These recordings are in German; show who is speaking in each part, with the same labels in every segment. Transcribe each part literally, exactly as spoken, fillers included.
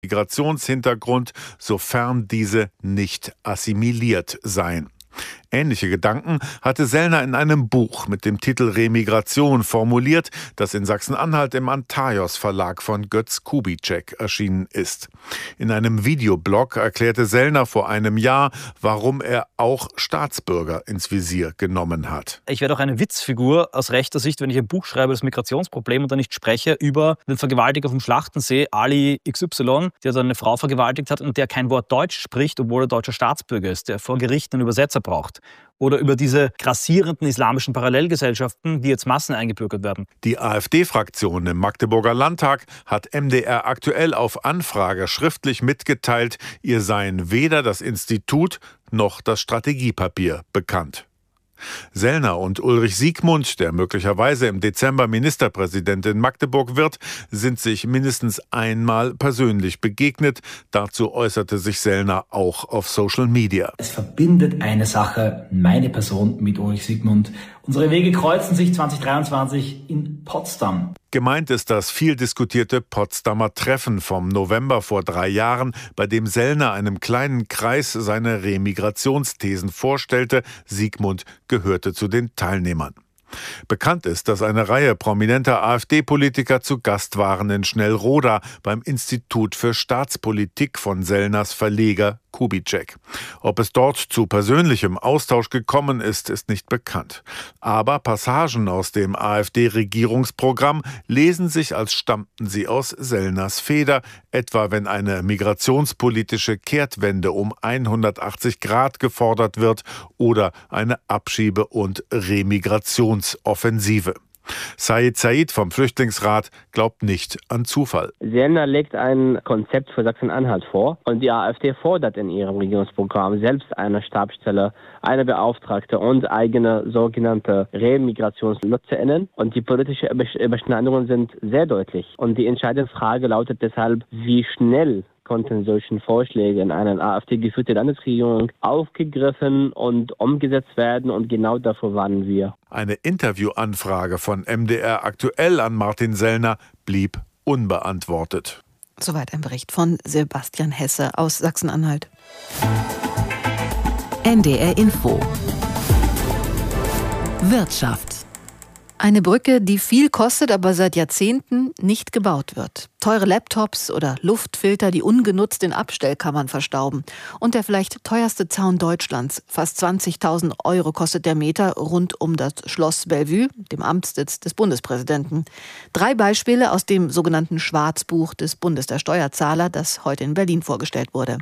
Speaker 1: Migrationshintergrund, sofern diese nicht assimiliert seien. Ähnliche Gedanken hatte Sellner in einem Buch mit dem Titel Remigration formuliert, das in Sachsen-Anhalt im Antaios Verlag von Götz Kubitschek erschienen ist. In einem Videoblog erklärte Sellner vor einem Jahr, warum er auch Staatsbürger ins Visier genommen hat.
Speaker 2: Ich werde auch eine Witzfigur aus rechter Sicht, wenn ich ein Buch schreibe, das Migrationsproblem, und dann nicht spreche über den Vergewaltiger vom Schlachtensee, Ali X Y, der dann eine Frau vergewaltigt hat und der kein Wort Deutsch spricht, obwohl er deutscher Staatsbürger ist, der vor Gericht einen Übersetzer braucht. Oder über diese grassierenden islamischen Parallelgesellschaften, die jetzt Massen eingebürgert werden.
Speaker 1: Die AfD-Fraktion im Magdeburger Landtag hat M D R aktuell auf Anfrage schriftlich mitgeteilt, ihr seien weder das Institut noch das Strategiepapier bekannt. Sellner und Ulrich Siegmund, der möglicherweise im Dezember Ministerpräsident in Magdeburg wird, sind sich mindestens einmal persönlich begegnet. Dazu äußerte sich Sellner auch auf Social Media.
Speaker 3: Es verbindet eine Sache, meine Person mit Ulrich Siegmund. Unsere Wege kreuzen sich zwanzig dreiundzwanzig in Potsdam.
Speaker 1: Gemeint ist das viel diskutierte Potsdamer Treffen vom November vor drei Jahren, bei dem Sellner einem kleinen Kreis seine Remigrationsthesen vorstellte. Siegmund gehörte zu den Teilnehmern. Bekannt ist, dass eine Reihe prominenter AfD-Politiker zu Gast waren in Schnellroda beim Institut für Staatspolitik von Sellners Verleger Kubitschek. Ob es dort zu persönlichem Austausch gekommen ist, ist nicht bekannt. Aber Passagen aus dem AfD-Regierungsprogramm lesen sich, als stammten sie aus Sellners Feder, etwa wenn eine migrationspolitische Kehrtwende um hundertachtzig Grad gefordert wird oder eine Abschiebe- und Remigrationsoffensive. Said Said vom Flüchtlingsrat glaubt nicht an Zufall.
Speaker 4: Sellner legt ein Konzept für Sachsen-Anhalt vor und die AfD fordert in ihrem Regierungsprogramm selbst eine Stabsstelle, eine Beauftragte und eigene sogenannte RemigrationsLotsInnen. Und die politischen Überschneidungen sind sehr deutlich. Und die entscheidende Frage lautet deshalb, wie schnell konnten solche Vorschläge in einer AfD-geführten Landesregierung aufgegriffen und umgesetzt werden, und genau davor warnen wir.
Speaker 1: Eine Interviewanfrage von M D R aktuell an Martin Sellner blieb unbeantwortet.
Speaker 5: Soweit ein Bericht von Sebastian Hesse aus Sachsen-Anhalt. N D R Info. Wirtschaft. Eine Brücke, die viel kostet, aber seit Jahrzehnten nicht gebaut wird. Teure Laptops oder Luftfilter, die ungenutzt in Abstellkammern verstauben. Und der vielleicht teuerste Zaun Deutschlands. Fast zwanzigtausend Euro kostet der Meter rund um das Schloss Bellevue, dem Amtssitz des Bundespräsidenten. Drei Beispiele aus dem sogenannten Schwarzbuch des Bundes der Steuerzahler, das heute in Berlin vorgestellt wurde.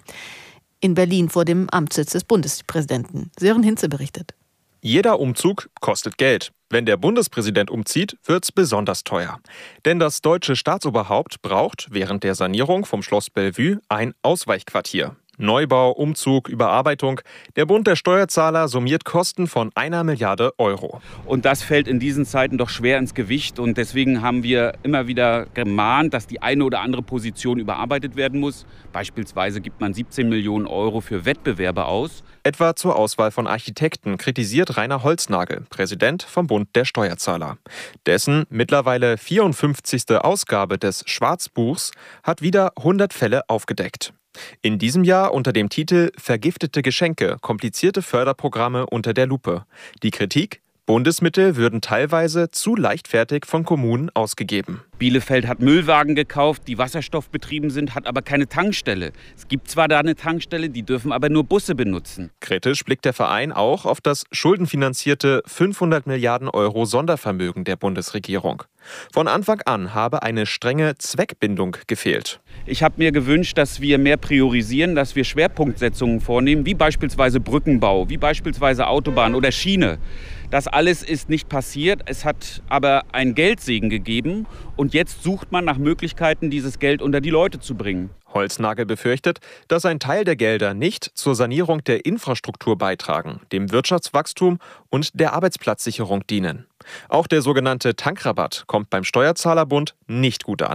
Speaker 5: In Berlin vor dem Amtssitz des Bundespräsidenten. Sören Hinze berichtet.
Speaker 6: Jeder Umzug kostet Geld. Wenn der Bundespräsident umzieht, wird's besonders teuer. Denn das deutsche Staatsoberhaupt braucht während der Sanierung vom Schloss Bellevue ein Ausweichquartier. Neubau, Umzug, Überarbeitung. Der Bund der Steuerzahler summiert Kosten von einer Milliarde Euro.
Speaker 7: Und das fällt in diesen Zeiten doch schwer ins Gewicht. Und deswegen haben wir immer wieder gemahnt, dass die eine oder andere Position überarbeitet werden muss. Beispielsweise gibt man siebzehn Millionen Euro für Wettbewerbe aus.
Speaker 6: Etwa zur Auswahl von Architekten kritisiert Rainer Holznagel, Präsident vom Bund der Steuerzahler. Dessen mittlerweile vierundfünfzigste Ausgabe des Schwarzbuchs hat wieder hundert Fälle aufgedeckt. In diesem Jahr unter dem Titel Vergiftete Geschenke, komplizierte Förderprogramme unter der Lupe. Die Kritik: Bundesmittel würden teilweise zu leichtfertig von Kommunen ausgegeben.
Speaker 7: Bielefeld hat Müllwagen gekauft, die wasserstoffbetrieben sind, hat aber keine Tankstelle. Es gibt zwar da eine Tankstelle, die dürfen aber nur Busse benutzen.
Speaker 6: Kritisch blickt der Verein auch auf das schuldenfinanzierte fünfhundert Milliarden Euro Sondervermögen der Bundesregierung. Von Anfang an habe eine strenge Zweckbindung gefehlt.
Speaker 7: Ich habe mir gewünscht, dass wir mehr priorisieren, dass wir Schwerpunktsetzungen vornehmen, wie beispielsweise Brückenbau, wie beispielsweise Autobahn oder Schiene. Das alles ist nicht passiert. Es hat aber einen Geldsegen gegeben. Und jetzt sucht man nach Möglichkeiten, dieses Geld unter die Leute zu bringen.
Speaker 6: Holznagel befürchtet, dass ein Teil der Gelder nicht zur Sanierung der Infrastruktur beitragen, dem Wirtschaftswachstum und der Arbeitsplatzsicherung dienen. Auch der sogenannte Tankrabatt kommt beim Steuerzahlerbund nicht gut an.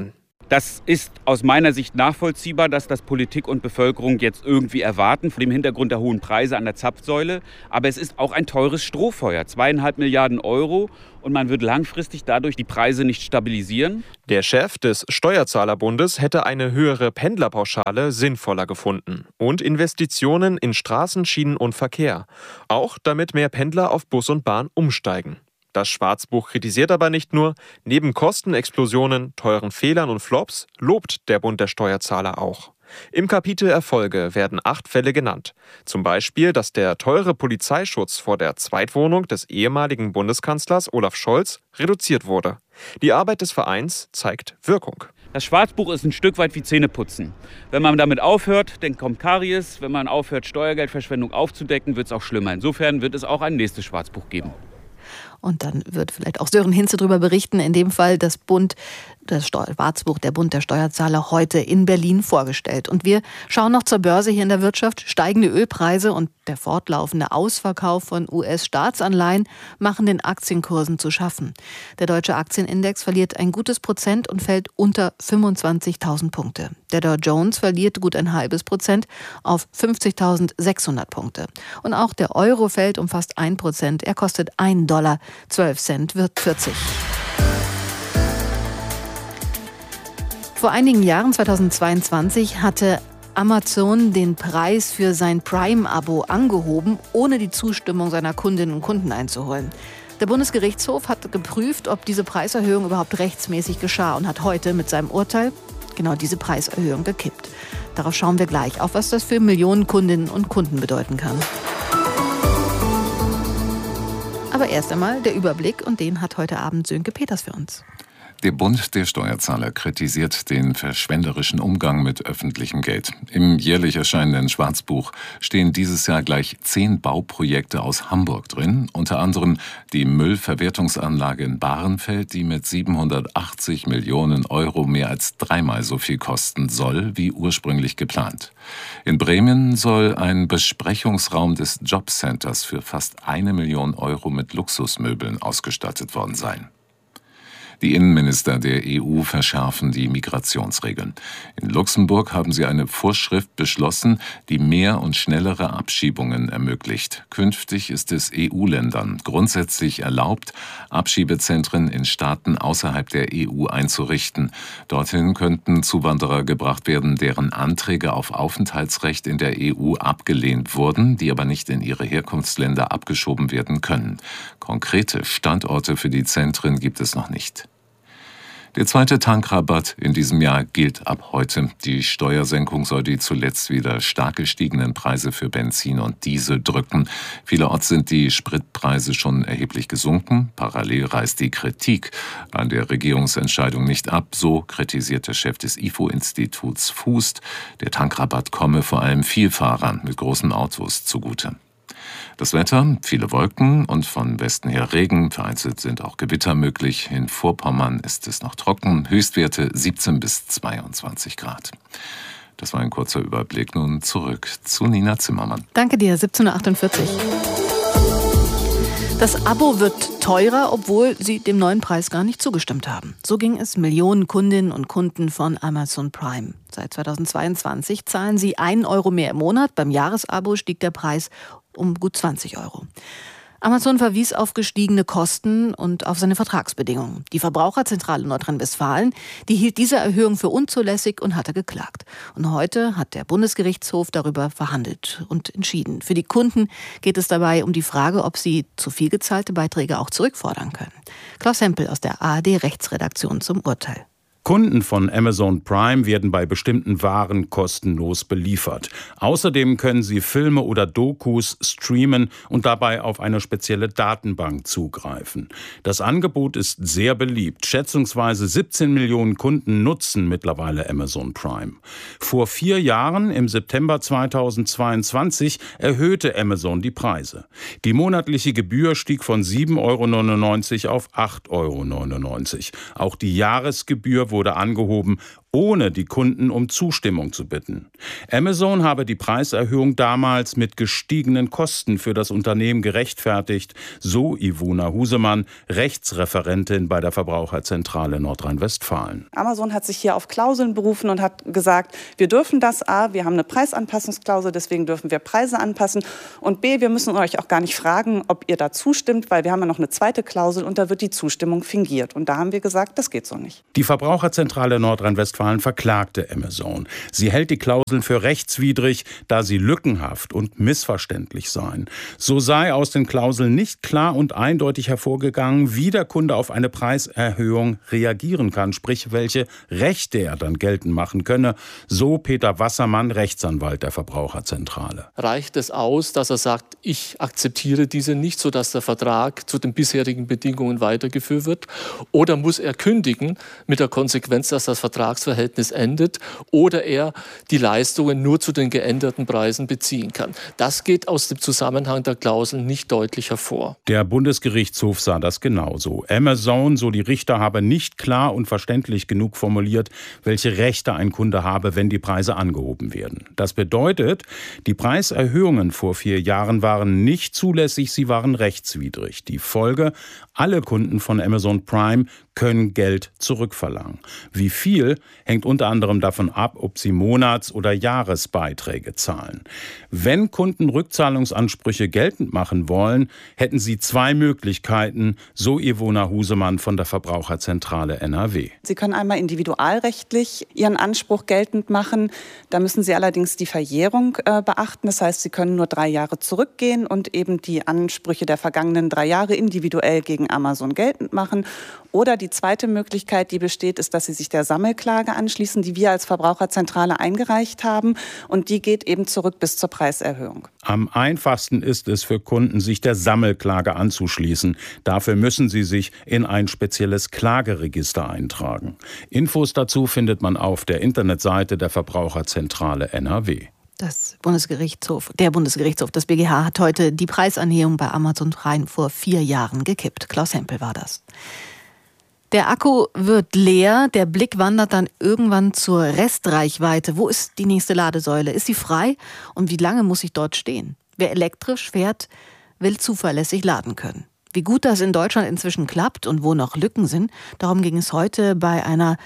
Speaker 7: Das ist aus meiner Sicht nachvollziehbar, dass das Politik und Bevölkerung jetzt irgendwie erwarten, vor dem Hintergrund der hohen Preise an der Zapfsäule. Aber es ist auch ein teures Strohfeuer, zweieinhalb Milliarden Euro. Und man wird langfristig dadurch die Preise nicht stabilisieren.
Speaker 6: Der Chef des Steuerzahlerbundes hätte eine höhere Pendlerpauschale sinnvoller gefunden. Und Investitionen in Straßen, Schienen und Verkehr. Auch damit mehr Pendler auf Bus und Bahn umsteigen. Das Schwarzbuch kritisiert aber nicht nur, neben Kostenexplosionen, teuren Fehlern und Flops lobt der Bund der Steuerzahler auch. Im Kapitel Erfolge werden acht Fälle genannt. Zum Beispiel, dass der teure Polizeischutz vor der Zweitwohnung des ehemaligen Bundeskanzlers Olaf Scholz reduziert wurde. Die Arbeit des Vereins zeigt Wirkung.
Speaker 7: Das Schwarzbuch ist ein Stück weit wie Zähneputzen. Wenn man damit aufhört, dann kommt Karies. Wenn man aufhört, Steuergeldverschwendung aufzudecken, wird es auch schlimmer. Insofern wird es auch ein nächstes Schwarzbuch geben.
Speaker 5: Und dann wird vielleicht auch Sören Hinze darüber berichten, in dem Fall das Bund, das Schwarzbuch, der Bund der Steuerzahler, heute in Berlin vorgestellt. Und wir schauen noch zur Börse hier in der Wirtschaft. Steigende Ölpreise und der fortlaufende Ausverkauf von U S-Staatsanleihen machen den Aktienkursen zu schaffen. Der deutsche Aktienindex verliert ein gutes Prozent und fällt unter fünfundzwanzigtausend Punkte. Der Dow Jones verliert gut ein halbes Prozent auf fünfzigtausendsechshundert Punkte. Und auch der Euro fällt um fast ein Prozent. Er kostet ein Dollar, zwölf Cent wird vierzig. Vor einigen Jahren, zweitausendzweiundzwanzig, hatte Amazon den Preis für sein Prime-Abo angehoben, ohne die Zustimmung seiner Kundinnen und Kunden einzuholen. Der Bundesgerichtshof hat geprüft, ob diese Preiserhöhung überhaupt rechtsmäßig geschah und hat heute mit seinem Urteil genau diese Preiserhöhung gekippt. Darauf schauen wir gleich, auf was das für Millionen Kundinnen und Kunden bedeuten kann. Aber erst einmal der Überblick, und den hat heute Abend Sönke Peters für uns.
Speaker 8: Der Bund der Steuerzahler kritisiert den verschwenderischen Umgang mit öffentlichem Geld. Im jährlich erscheinenden Schwarzbuch stehen dieses Jahr gleich zehn Bauprojekte aus Hamburg drin, unter anderem die Müllverwertungsanlage in Bahrenfeld, die mit siebenhundertachtzig Millionen Euro mehr als dreimal so viel kosten soll, wie ursprünglich geplant. In Bremen soll ein Besprechungsraum des Jobcenters für fast eine Million Euro mit Luxusmöbeln ausgestattet worden sein. Die Innenminister der E U verschärfen die Migrationsregeln. In Luxemburg haben sie eine Vorschrift beschlossen, die mehr und schnellere Abschiebungen ermöglicht. Künftig ist es E U-Ländern grundsätzlich erlaubt, Abschiebezentren in Staaten außerhalb der E U einzurichten. Dorthin könnten Zuwanderer gebracht werden, deren Anträge auf Aufenthaltsrecht in der E U abgelehnt wurden, die aber nicht in ihre Herkunftsländer abgeschoben werden können. Konkrete Standorte für die Zentren gibt es noch nicht. Der zweite Tankrabatt in diesem Jahr gilt ab heute. Die Steuersenkung soll die zuletzt wieder stark gestiegenen Preise für Benzin und Diesel drücken. Vielerorts sind die Spritpreise schon erheblich gesunken. Parallel reißt die Kritik an der Regierungsentscheidung nicht ab. So kritisiert der Chef des I F O-Instituts Fußt, der Tankrabatt komme vor allem Vielfahrern mit großen Autos zugute. Das Wetter, viele Wolken und von Westen her Regen, vereinzelt sind auch Gewitter möglich. In Vorpommern ist es noch trocken, Höchstwerte siebzehn bis zweiundzwanzig Grad. Das war ein kurzer Überblick. Nun zurück zu Nina Zimmermann.
Speaker 5: Danke dir, siebzehn Uhr achtundvierzig. Das Abo wird teurer, obwohl sie dem neuen Preis gar nicht zugestimmt haben. So ging es Millionen Kundinnen und Kunden von Amazon Prime. Seit zweitausendzweiundzwanzig zahlen sie einen Euro mehr im Monat. Beim Jahresabo stieg der Preis um gut zwanzig Euro. Amazon verwies auf gestiegene Kosten und auf seine Vertragsbedingungen. Die Verbraucherzentrale Nordrhein-Westfalen, die hielt diese Erhöhung für unzulässig und hatte geklagt. Und heute hat der Bundesgerichtshof darüber verhandelt und entschieden. Für die Kunden geht es dabei um die Frage, ob sie zu viel gezahlte Beiträge auch zurückfordern können. Klaus Hempel aus der A R D-Rechtsredaktion zum Urteil.
Speaker 9: Kunden von Amazon Prime werden bei bestimmten Waren kostenlos beliefert. Außerdem können sie Filme oder Dokus streamen und dabei auf eine spezielle Datenbank zugreifen. Das Angebot ist sehr beliebt. Schätzungsweise siebzehn Millionen Kunden nutzen mittlerweile Amazon Prime. Vor vier Jahren, im September zweitausendzweiundzwanzig, erhöhte Amazon die Preise. Die monatliche Gebühr stieg von sieben Euro neunundneunzig auf acht Euro neunundneunzig. Auch die Jahresgebühr wurde angehoben, ohne die Kunden um Zustimmung zu bitten. Amazon habe die Preiserhöhung damals mit gestiegenen Kosten für das Unternehmen gerechtfertigt, so Ivona Husemann, Rechtsreferentin bei der Verbraucherzentrale Nordrhein-Westfalen.
Speaker 10: Amazon hat sich hier auf Klauseln berufen und hat gesagt, wir dürfen das, A, wir haben eine Preisanpassungsklausel, deswegen dürfen wir Preise anpassen und B, wir müssen euch auch gar nicht fragen, ob ihr da zustimmt, weil wir haben ja noch eine zweite Klausel und da wird die Zustimmung fingiert. Und da haben wir gesagt, das geht so nicht.
Speaker 9: Die Verbraucherzentrale Nordrhein-Westfalen verklagte Amazon. Sie hält die Klauseln für rechtswidrig, da sie lückenhaft und missverständlich seien. So sei aus den Klauseln nicht klar und eindeutig hervorgegangen, wie der Kunde auf eine Preiserhöhung reagieren kann, sprich welche Rechte er dann geltend machen könne, so Peter Wassermann, Rechtsanwalt der Verbraucherzentrale.
Speaker 11: Reicht es aus, dass er sagt, ich akzeptiere diese nicht, sodass der Vertrag zu den bisherigen Bedingungen weitergeführt wird? Oder muss er kündigen mit der Konsequenz, dass das Vertragsverhältnis endet oder er die Leistungen nur zu den geänderten Preisen beziehen kann? Das geht aus dem Zusammenhang der Klauseln nicht deutlich hervor.
Speaker 9: Der Bundesgerichtshof sah das genauso. Amazon, so die Richter, habe nicht klar und verständlich genug formuliert, welche Rechte ein Kunde habe, wenn die Preise angehoben werden. Das bedeutet, die Preiserhöhungen vor vier Jahren waren nicht zulässig, sie waren rechtswidrig. Die Folge: alle Kunden von Amazon Prime können Geld zurückverlangen. Wie viel, hängt unter anderem davon ab, ob sie Monats- oder Jahresbeiträge zahlen. Wenn Kunden Rückzahlungsansprüche geltend machen wollen, hätten sie zwei Möglichkeiten, so Ivona Husemann von der Verbraucherzentrale N R W.
Speaker 10: Sie können einmal individualrechtlich Ihren Anspruch geltend machen. Da müssen Sie allerdings die Verjährung äh, beachten. Das heißt, Sie können nur drei Jahre zurückgehen und eben die Ansprüche der vergangenen drei Jahre individuell gegen Amazon geltend machen. Oder die zweite Möglichkeit, die besteht, ist, dass Sie sich der Sammelklage anschließen, die wir als Verbraucherzentrale eingereicht haben. Und die geht eben zurück bis zur Preiserhöhung.
Speaker 9: Am einfachsten ist es für Kunden, sich der Sammelklage anzuschließen. Dafür müssen sie sich in ein spezielles Klageregister eintragen. Infos dazu findet man auf der Internetseite der Verbraucherzentrale N R W.
Speaker 5: Das Bundesgerichtshof, der Bundesgerichtshof, das B G H, hat heute die Preisanhebung bei Amazon Prime vor vier Jahren gekippt. Klaus Hempel war das. Der Akku wird leer, der Blick wandert dann irgendwann zur Restreichweite. Wo ist die nächste Ladesäule? Ist sie frei? Und wie lange muss ich dort stehen? Wer elektrisch fährt, will zuverlässig laden können. Wie gut das in Deutschland inzwischen klappt und wo noch Lücken sind, darum ging es heute bei einer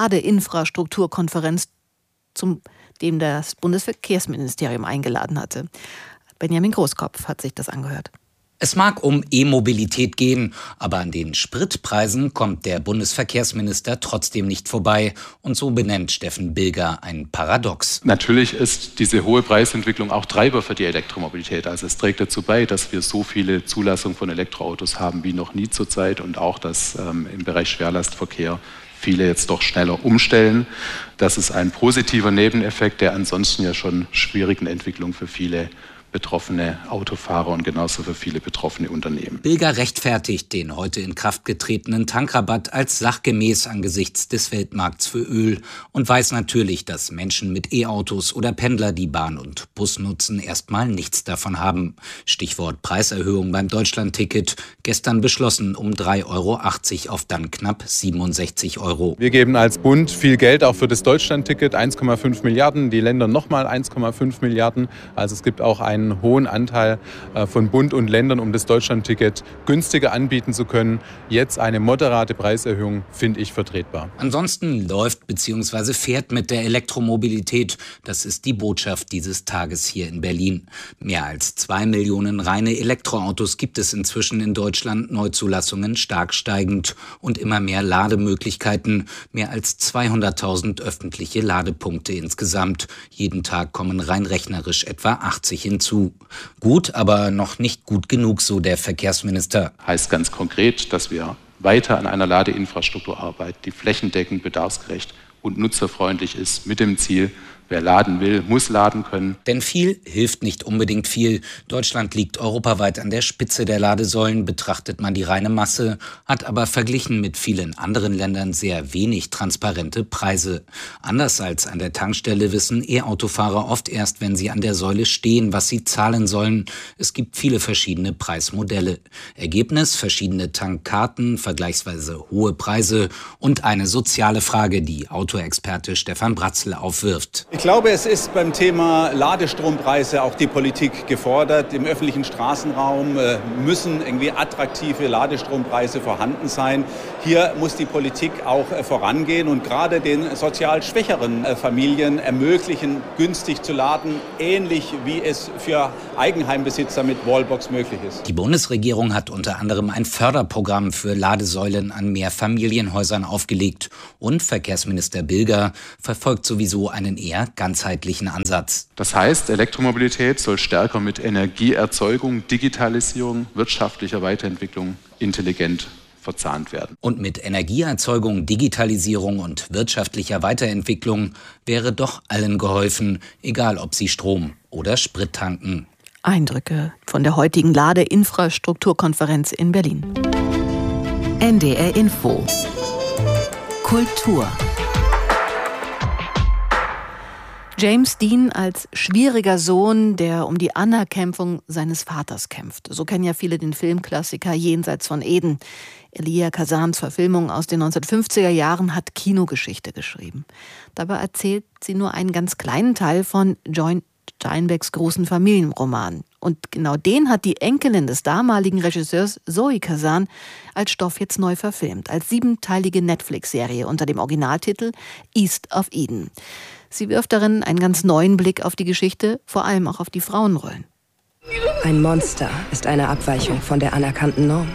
Speaker 5: Ladeinfrastrukturkonferenz, zum dem das Bundesverkehrsministerium eingeladen hatte. Benjamin Großkopf hat sich das angehört.
Speaker 12: Es mag um E-Mobilität gehen, aber an den Spritpreisen kommt der Bundesverkehrsminister trotzdem nicht vorbei. Und so benennt Steffen Bilger ein Paradox.
Speaker 13: Natürlich ist diese hohe Preisentwicklung auch Treiber für die Elektromobilität. Also es trägt dazu bei, dass wir so viele Zulassungen von Elektroautos haben wie noch nie zurzeit und auch, dass ähm, im Bereich Schwerlastverkehr viele jetzt doch schneller umstellen. Das ist ein positiver Nebeneffekt der ansonsten ja schon schwierigen Entwicklung für viele betroffene Autofahrer und genauso für viele betroffene Unternehmen.
Speaker 12: Bilger rechtfertigt den heute in Kraft getretenen Tankrabatt als sachgemäß angesichts des Weltmarkts für Öl und weiß natürlich, dass Menschen mit E-Autos oder Pendler, die Bahn und Bus nutzen, erstmal nichts davon haben. Stichwort Preiserhöhung beim Deutschlandticket, gestern beschlossen um drei Euro achtzig auf dann knapp siebenundsechzig Euro.
Speaker 14: Wir geben als Bund viel Geld auch für das Deutschlandticket, eins Komma fünf Milliarden, die Länder nochmal eins Komma fünf Milliarden. Also es gibt auch einen einen hohen Anteil von Bund und Ländern, um das Deutschlandticket günstiger anbieten zu können. Jetzt eine moderate Preiserhöhung finde ich vertretbar.
Speaker 12: Ansonsten läuft bzw. fährt mit der Elektromobilität. Das ist die Botschaft dieses Tages hier in Berlin. Mehr als zwei Millionen reine Elektroautos gibt es inzwischen in Deutschland, Neuzulassungen stark steigend und immer mehr Lademöglichkeiten. Mehr als zweihunderttausend öffentliche Ladepunkte insgesamt. Jeden Tag kommen rein rechnerisch etwa achtzig hinzu. Gut, aber noch nicht gut genug, so der Verkehrsminister.
Speaker 13: Heißt ganz konkret, dass wir weiter an einer Ladeinfrastruktur arbeiten, die flächendeckend, bedarfsgerecht und nutzerfreundlich ist, mit dem Ziel, Wer laden will, muss laden können.
Speaker 12: Denn viel hilft nicht unbedingt viel. Deutschland liegt europaweit an der Spitze der Ladesäulen, betrachtet man die reine Masse, hat aber verglichen mit vielen anderen Ländern sehr wenig transparente Preise. Anders als an der Tankstelle wissen E-Autofahrer oft erst, wenn sie an der Säule stehen, was sie zahlen sollen. Es gibt viele verschiedene Preismodelle. Ergebnis: verschiedene Tankkarten, vergleichsweise hohe Preise und eine soziale Frage, die Autoexperte Stefan Bratzl aufwirft.
Speaker 15: Ich glaube, es ist beim Thema Ladestrompreise auch die Politik gefordert. Im öffentlichen Straßenraum äh, müssen irgendwie attraktive Ladestrompreise vorhanden sein. Hier muss die Politik auch äh, vorangehen und gerade den sozial schwächeren äh, Familien ermöglichen, günstig zu laden, ähnlich wie es für Eigenheimbesitzer mit Wallbox möglich ist.
Speaker 12: Die Bundesregierung hat unter anderem ein Förderprogramm für Ladesäulen an Mehrfamilienhäusern aufgelegt und Verkehrsminister Bilger verfolgt sowieso einen eher ganzheitlichen Ansatz.
Speaker 13: Das heißt, Elektromobilität soll stärker mit Energieerzeugung, Digitalisierung, wirtschaftlicher Weiterentwicklung intelligent verzahnt werden.
Speaker 12: Und mit Energieerzeugung, Digitalisierung und wirtschaftlicher Weiterentwicklung wäre doch allen geholfen, egal ob sie Strom oder Sprit tanken.
Speaker 5: Eindrücke von der heutigen Ladeinfrastrukturkonferenz in Berlin.
Speaker 16: N D R Info. Kultur.
Speaker 5: James Dean als schwieriger Sohn, der um die Anerkennung seines Vaters kämpft. So kennen ja viele den Filmklassiker Jenseits von Eden. Elia Kazans Verfilmung aus den neunzehnhundertfünfziger Jahren hat Kinogeschichte geschrieben. Dabei erzählt sie nur einen ganz kleinen Teil von John Steinbecks großen Familienroman. Und genau den hat die Enkelin des damaligen Regisseurs Zoe Kazan als Stoff jetzt neu verfilmt, als siebenteilige Netflix-Serie unter dem Originaltitel East of Eden. Sie wirft darin einen ganz neuen Blick auf die Geschichte, vor allem auch auf die Frauenrollen.
Speaker 17: Ein Monster ist eine Abweichung von der anerkannten Norm.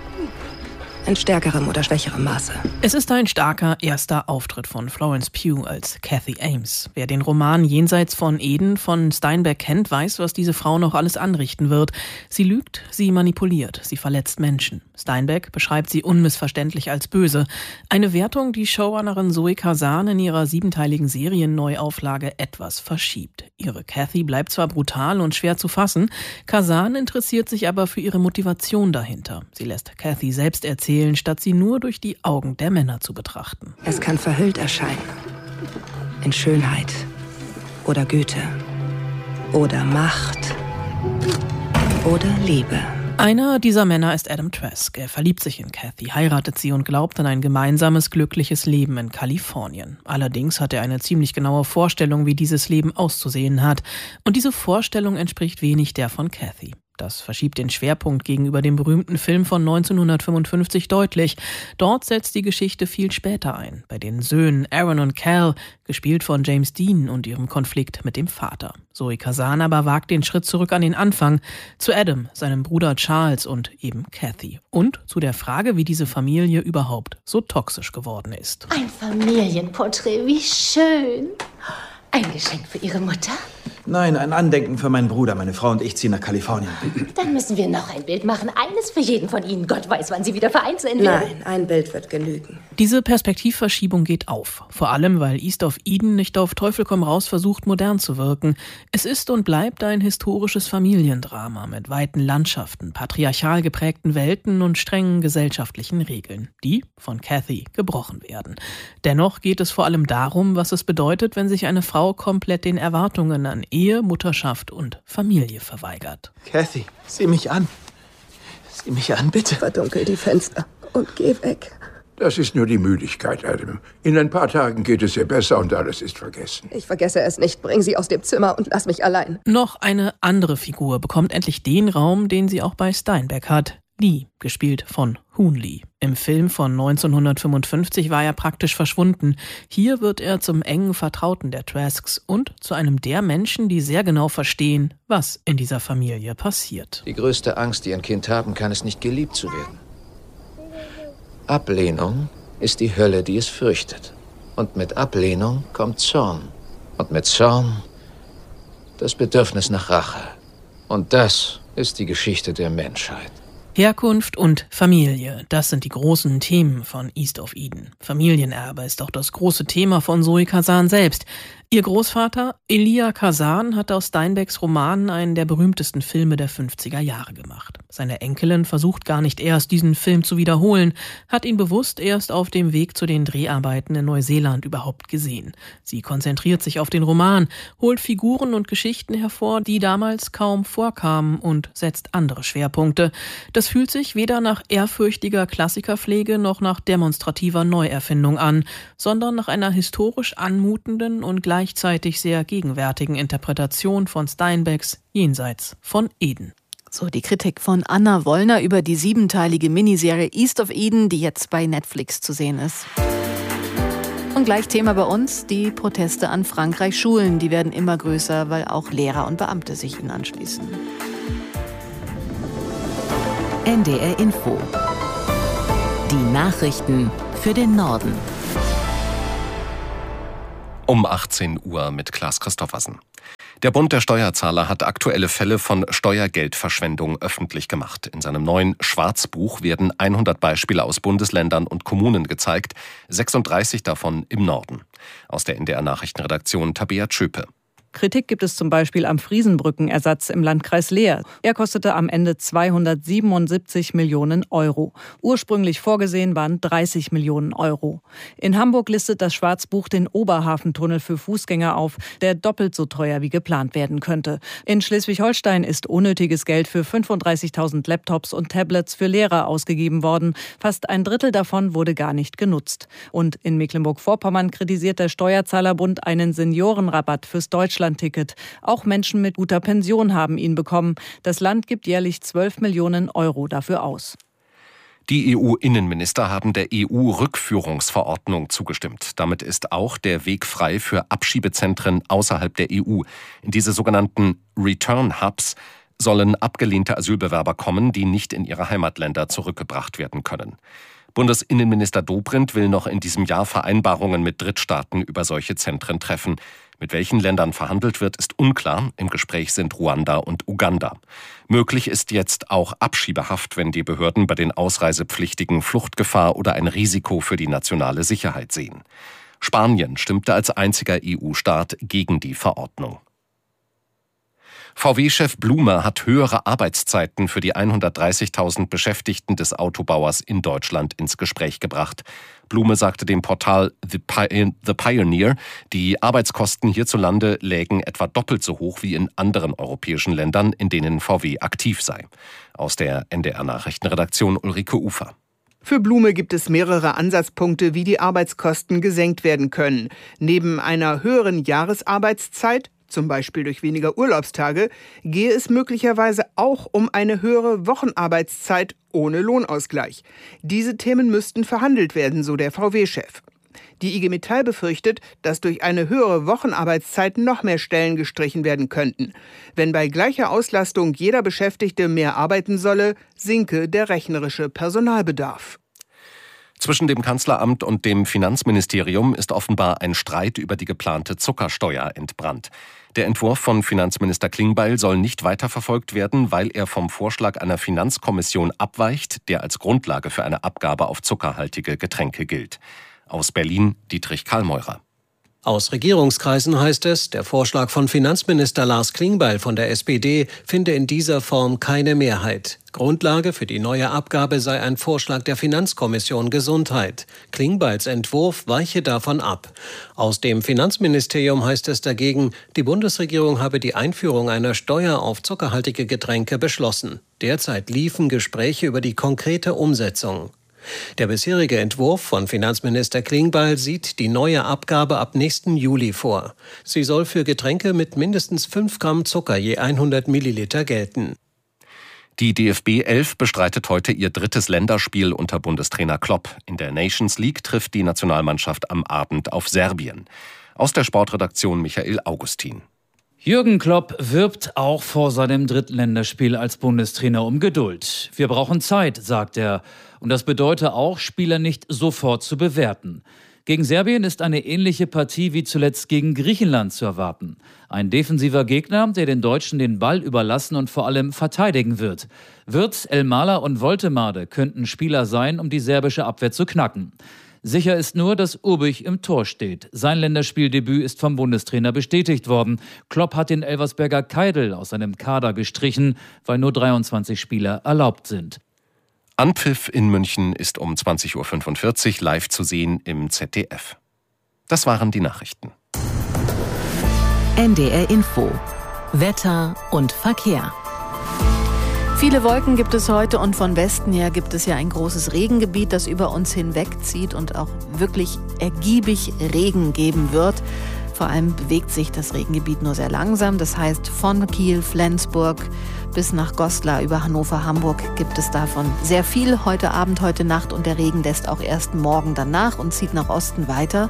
Speaker 17: In stärkerem oder schwächerem Maße.
Speaker 18: Es ist ein starker erster Auftritt von Florence Pugh als Cathy Ames. Wer den Roman Jenseits von Eden von Steinbeck kennt, weiß, was diese Frau noch alles anrichten wird. Sie lügt, sie manipuliert, sie verletzt Menschen. Steinbeck beschreibt sie unmissverständlich als böse. Eine Wertung, die Showrunnerin Zoe Kazan in ihrer siebenteiligen Serienneuauflage etwas verschiebt. Ihre Cathy bleibt zwar brutal und schwer zu fassen, Kazan interessiert sich aber für ihre Motivation dahinter. Sie lässt Cathy selbst erzählen, statt sie nur durch die Augen der Männer zu betrachten.
Speaker 17: Es kann verhüllt erscheinen. In Schönheit oder Güte oder Macht oder Liebe.
Speaker 18: Einer dieser Männer ist Adam Trask. Er verliebt sich in Cathy, heiratet sie und glaubt an ein gemeinsames, glückliches Leben in Kalifornien. Allerdings hat er eine ziemlich genaue Vorstellung, wie dieses Leben auszusehen hat. Und diese Vorstellung entspricht wenig der von Cathy. Das verschiebt den Schwerpunkt gegenüber dem berühmten Film von neunzehnhundertfünfundfünfzig deutlich. Dort setzt die Geschichte viel später ein, bei den Söhnen Aaron und Cal, gespielt von James Dean und ihrem Konflikt mit dem Vater. Zoe Kazan aber wagt den Schritt zurück an den Anfang, zu Adam, seinem Bruder Charles und eben Cathy. Und zu der Frage, wie diese Familie überhaupt so toxisch geworden ist.
Speaker 19: Ein Familienporträt, wie schön. Ein Geschenk für Ihre Mutter?
Speaker 20: Nein, ein Andenken für meinen Bruder. Meine Frau und ich ziehen nach Kalifornien.
Speaker 19: Dann müssen wir noch ein Bild machen. Eines für jeden von Ihnen. Gott weiß, wann Sie wieder vereint sind werden.
Speaker 17: Nein, ein Bild wird genügen.
Speaker 18: Diese Perspektivverschiebung geht auf. Vor allem, weil East of Eden nicht auf Teufel komm raus versucht, modern zu wirken. Es ist und bleibt ein historisches Familiendrama mit weiten Landschaften, patriarchal geprägten Welten und strengen gesellschaftlichen Regeln, die von Cathy gebrochen werden. Dennoch geht es vor allem darum, was es bedeutet, wenn sich eine Frau komplett den Erwartungen an Ehe, Mutterschaft und Familie verweigert.
Speaker 20: Cathy, sieh mich an. Sieh mich an, bitte.
Speaker 17: Verdunkel die Fenster und geh weg.
Speaker 21: Das ist nur die Müdigkeit, Adam. In ein paar Tagen geht es ihr besser und alles ist vergessen.
Speaker 17: Ich vergesse es nicht. Bring sie aus dem Zimmer und lass mich allein.
Speaker 18: Noch eine andere Figur bekommt endlich den Raum, den sie auch bei Steinbeck hat. Lee, gespielt von Hoon Lee. Im Film von neunzehnhundertfünfundfünfzig war er praktisch verschwunden. Hier wird er zum engen Vertrauten der Trasks und zu einem der Menschen, die sehr genau verstehen, was in dieser Familie passiert.
Speaker 22: Die größte Angst, die ein Kind haben kann, ist nicht geliebt zu werden. Ablehnung ist die Hölle, die es fürchtet. Und mit Ablehnung kommt Zorn. Und mit Zorn das Bedürfnis nach Rache. Und das ist die Geschichte der Menschheit.
Speaker 18: Herkunft und Familie, das sind die großen Themen von East of Eden. Familienerbe ist auch das große Thema von Zoe Kazan selbst. Ihr Großvater Elia Kazan hat aus Steinbecks Romanen einen der berühmtesten Filme der fünfziger Jahre gemacht. Seine Enkelin versucht gar nicht erst, diesen Film zu wiederholen, hat ihn bewusst erst auf dem Weg zu den Dreharbeiten in Neuseeland überhaupt gesehen. Sie konzentriert sich auf den Roman, holt Figuren und Geschichten hervor, die damals kaum vorkamen, und setzt andere Schwerpunkte. Das fühlt sich weder nach ehrfürchtiger Klassikerpflege noch nach demonstrativer Neuerfindung an, sondern nach einer historisch anmutenden und gleichzeitig sehr gegenwärtigen Interpretation von Steinbecks Jenseits von Eden.
Speaker 5: So die Kritik von Anna Wollner über die siebenteilige Miniserie East of Eden, die jetzt bei Netflix zu sehen ist. Und gleich Thema bei uns, die Proteste an Frankreichs Schulen. Die werden immer größer, weil auch Lehrer und Beamte sich ihnen anschließen.
Speaker 16: N D R Info. Die Nachrichten für den Norden.
Speaker 2: Um achtzehn Uhr mit Klaas Christoffersen. Der Bund der Steuerzahler hat aktuelle Fälle von Steuergeldverschwendung öffentlich gemacht. In seinem neuen Schwarzbuch werden hundert Beispiele aus Bundesländern und Kommunen gezeigt, sechsunddreißig davon im Norden. Aus der N D R-Nachrichtenredaktion Tabea Tschöpe.
Speaker 3: Kritik gibt es zum Beispiel am Friesenbrückenersatz im Landkreis Leer. Er kostete am Ende zweihundertsiebenundsiebzig Millionen Euro. Ursprünglich vorgesehen waren dreißig Millionen Euro. In Hamburg listet das Schwarzbuch den Oberhafentunnel für Fußgänger auf, der doppelt so teuer wie geplant werden könnte. In Schleswig-Holstein ist unnötiges Geld für fünfunddreißigtausend Laptops und Tablets für Lehrer ausgegeben worden. Fast ein Drittel davon wurde gar nicht genutzt. Und in Mecklenburg-Vorpommern kritisiert der Steuerzahlerbund einen Seniorenrabatt fürs Deutschland. Ticket. Auch Menschen mit guter Pension haben ihn bekommen. Das Land gibt jährlich zwölf Millionen Euro dafür aus.
Speaker 2: Die E U-Innenminister haben der E U-Rückführungsverordnung zugestimmt. Damit ist auch der Weg frei für Abschiebezentren außerhalb der E U. In diese sogenannten Return Hubs sollen abgelehnte Asylbewerber kommen, die nicht in ihre Heimatländer zurückgebracht werden können. Bundesinnenminister Dobrindt will noch in diesem Jahr Vereinbarungen mit Drittstaaten über solche Zentren treffen. Mit welchen Ländern verhandelt wird, ist unklar. Im Gespräch sind Ruanda und Uganda. Möglich ist jetzt auch Abschiebehaft, wenn die Behörden bei den Ausreisepflichtigen Fluchtgefahr oder ein Risiko für die nationale Sicherheit sehen. Spanien stimmte als einziger E U-Staat gegen die Verordnung. V W-Chef Blume hat höhere Arbeitszeiten für die hundertdreißigtausend Beschäftigten des Autobauers in Deutschland ins Gespräch gebracht. Blume sagte dem Portal The Pioneer, die Arbeitskosten hierzulande lägen etwa doppelt so hoch wie in anderen europäischen Ländern, in denen V W aktiv sei. Aus der N D R-Nachrichtenredaktion Ulrike Ufer.
Speaker 23: Für Blume gibt es mehrere Ansatzpunkte, wie die Arbeitskosten gesenkt werden können. Neben einer höheren Jahresarbeitszeit, zum Beispiel durch weniger Urlaubstage, gehe es möglicherweise auch um eine höhere Wochenarbeitszeit ohne Lohnausgleich. Diese Themen müssten verhandelt werden, so der V W-Chef. Die I G Metall befürchtet, dass durch eine höhere Wochenarbeitszeit noch mehr Stellen gestrichen werden könnten. Wenn bei gleicher Auslastung jeder Beschäftigte mehr arbeiten solle, sinke der rechnerische Personalbedarf.
Speaker 2: Zwischen dem Kanzleramt und dem Finanzministerium ist offenbar ein Streit über die geplante Zuckersteuer entbrannt. Der Entwurf von Finanzminister Klingbeil soll nicht weiterverfolgt werden, weil er vom Vorschlag einer Finanzkommission abweicht, der als Grundlage für eine Abgabe auf zuckerhaltige Getränke gilt. Aus Berlin Dietrich Karlmeurer.
Speaker 24: Aus Regierungskreisen heißt es, der Vorschlag von Finanzminister Lars Klingbeil von der S P D finde in dieser Form keine Mehrheit. Grundlage für die neue Abgabe sei ein Vorschlag der Finanzkommission Gesundheit. Klingbeils Entwurf weiche davon ab. Aus dem Finanzministerium heißt es dagegen, die Bundesregierung habe die Einführung einer Steuer auf zuckerhaltige Getränke beschlossen. Derzeit liefen Gespräche über die konkrete Umsetzung. Der bisherige Entwurf von Finanzminister Klingbeil sieht die neue Abgabe ab nächsten Juli vor. Sie soll für Getränke mit mindestens fünf Gramm Zucker je hundert Milliliter gelten.
Speaker 2: Die D F B elf bestreitet heute ihr drittes Länderspiel unter Bundestrainer Klopp. In der Nations League trifft die Nationalmannschaft am Abend auf Serbien. Aus der Sportredaktion Michael Augustin.
Speaker 25: Jürgen Klopp wirbt auch vor seinem Drittländerspiel als Bundestrainer um Geduld. Wir brauchen Zeit, sagt er. Und das bedeutet auch, Spieler nicht sofort zu bewerten. Gegen Serbien ist eine ähnliche Partie wie zuletzt gegen Griechenland zu erwarten. Ein defensiver Gegner, der den Deutschen den Ball überlassen und vor allem verteidigen wird. Wirtz, Elmaler und Woltemade könnten Spieler sein, um die serbische Abwehr zu knacken. Sicher ist nur, dass Urbich im Tor steht. Sein Länderspieldebüt ist vom Bundestrainer bestätigt worden. Klopp hat den Elversberger Keidel aus seinem Kader gestrichen, weil nur dreiundzwanzig Spieler erlaubt sind.
Speaker 2: Anpfiff in München ist um zwanzig Uhr fünfundvierzig live zu sehen im Z D F. Das waren die Nachrichten.
Speaker 16: N D R Info. Wetter und Verkehr.
Speaker 5: Viele Wolken gibt es heute und von Westen her gibt es ja ein großes Regengebiet, das über uns hinwegzieht und auch wirklich ergiebig Regen geben wird. Vor allem bewegt sich das Regengebiet nur sehr langsam. Das heißt, von Kiel, Flensburg bis nach Goslar über Hannover, Hamburg gibt es davon sehr viel heute Abend, heute Nacht. Und der Regen lässt auch erst morgen danach und zieht nach Osten weiter.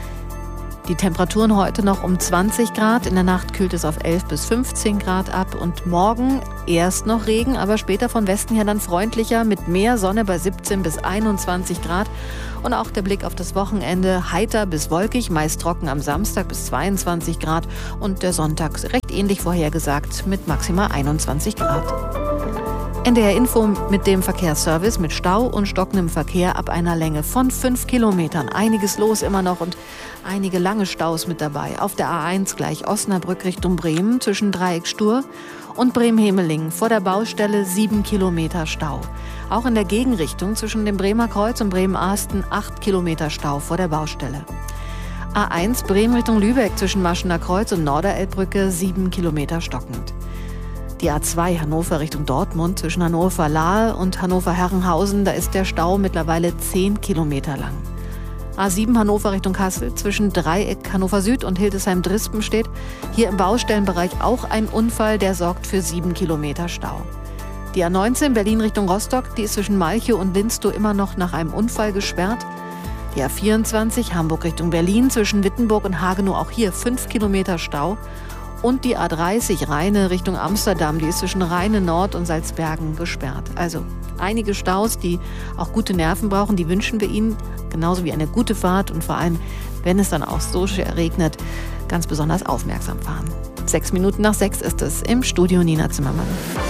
Speaker 5: Die Temperaturen heute noch um zwanzig Grad, in der Nacht kühlt es auf elf bis fünfzehn Grad ab und morgen erst noch Regen, aber später von Westen her dann freundlicher mit mehr Sonne bei siebzehn bis einundzwanzig Grad. Und auch der Blick auf das Wochenende, heiter bis wolkig, meist trocken am Samstag bis zweiundzwanzig Grad und der Sonntag recht ähnlich vorhergesagt mit maximal einundzwanzig Grad. N D R Info mit dem Verkehrsservice mit Stau und stockendem Verkehr ab einer Länge von fünf Kilometern. Einiges los immer noch und einige lange Staus mit dabei. Auf der A eins gleich Osnabrück Richtung Bremen zwischen Dreieck Stur und Bremen-Hemeling vor der Baustelle sieben Kilometer Stau. Auch in der Gegenrichtung zwischen dem Bremer Kreuz und Bremen-Ahsten acht Kilometer Stau vor der Baustelle. A eins Bremen Richtung Lübeck zwischen Maschener Kreuz und Norderelbbrücke sieben Kilometer stockend. Die A zwei Hannover Richtung Dortmund zwischen Hannover-Lahe und Hannover-Herrenhausen, da ist der Stau mittlerweile zehn Kilometer lang. A sieben Hannover Richtung Kassel zwischen Dreieck Hannover Süd und Hildesheim-Drispen steht hier im Baustellenbereich auch ein Unfall, der sorgt für sieben Kilometer Stau. Die A neunzehn Berlin Richtung Rostock, die ist zwischen Malchow und Linstow immer noch nach einem Unfall gesperrt. Die A vierundzwanzig Hamburg Richtung Berlin zwischen Wittenburg und Hagenow, auch hier fünf Kilometer Stau. Und die A dreißig Rheine Richtung Amsterdam, die ist zwischen Rheine Nord und Salzbergen gesperrt. Also einige Staus, die auch gute Nerven brauchen, die wünschen wir Ihnen, genauso wie eine gute Fahrt und vor allem, wenn es dann auch so schwer regnet, ganz besonders aufmerksam fahren. Sechs Minuten nach sechs ist es im Studio Nina Zimmermann.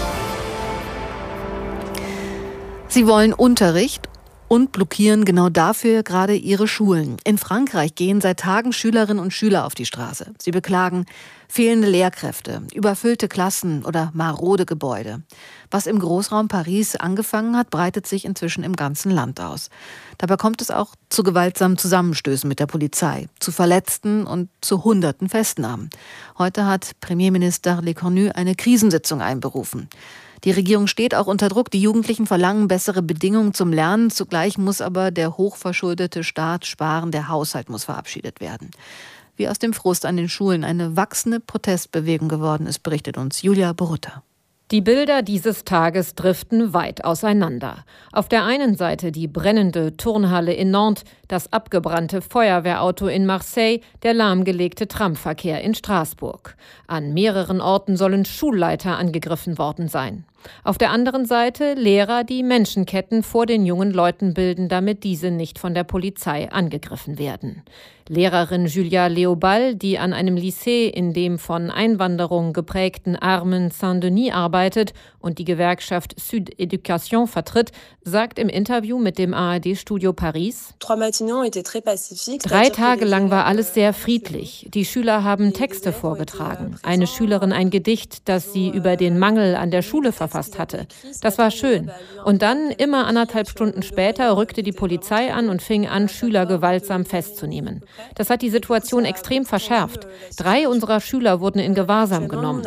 Speaker 5: Sie wollen Unterricht und blockieren genau dafür gerade ihre Schulen. In Frankreich gehen seit Tagen Schülerinnen und Schüler auf die Straße. Sie beklagen fehlende Lehrkräfte, überfüllte Klassen oder marode Gebäude. Was im Großraum Paris angefangen hat, breitet sich inzwischen im ganzen Land aus. Dabei kommt es auch zu gewaltsamen Zusammenstößen mit der Polizei, zu Verletzten und zu hunderten Festnahmen. Heute hat Premierminister Lecornu eine Krisensitzung einberufen. Die Regierung steht auch unter Druck. Die Jugendlichen verlangen bessere Bedingungen zum Lernen. Zugleich muss aber der hochverschuldete Staat sparen. Der Haushalt muss verabschiedet werden. Wie aus dem Frust an den Schulen eine wachsende Protestbewegung geworden ist, berichtet uns Julia Borutta.
Speaker 1: Die Bilder dieses Tages driften weit auseinander. Auf der einen Seite die brennende Turnhalle in Nantes, das abgebrannte Feuerwehrauto in Marseille, der lahmgelegte Tramverkehr in Straßburg. An mehreren Orten sollen Schulleiter angegriffen worden sein. Auf der anderen Seite Lehrer, die Menschenketten vor den jungen Leuten bilden, damit diese nicht von der Polizei angegriffen werden. Lehrerin Julia Leobal, die an einem Lycée in dem von Einwanderung geprägten armen Saint-Denis arbeitet und die Gewerkschaft Sud Education vertritt, sagt im Interview mit dem A R D-Studio Paris: Drei Tage lang war alles sehr friedlich. Die Schüler haben Texte vorgetragen. Eine Schülerin ein Gedicht, das sie über den Mangel an der Schule verfasst hatte. Das war schön. Und dann, immer anderthalb Stunden später, rückte die Polizei an und fing an, Schüler gewaltsam festzunehmen. Das hat die Situation extrem verschärft. Drei unserer Schüler wurden in Gewahrsam genommen.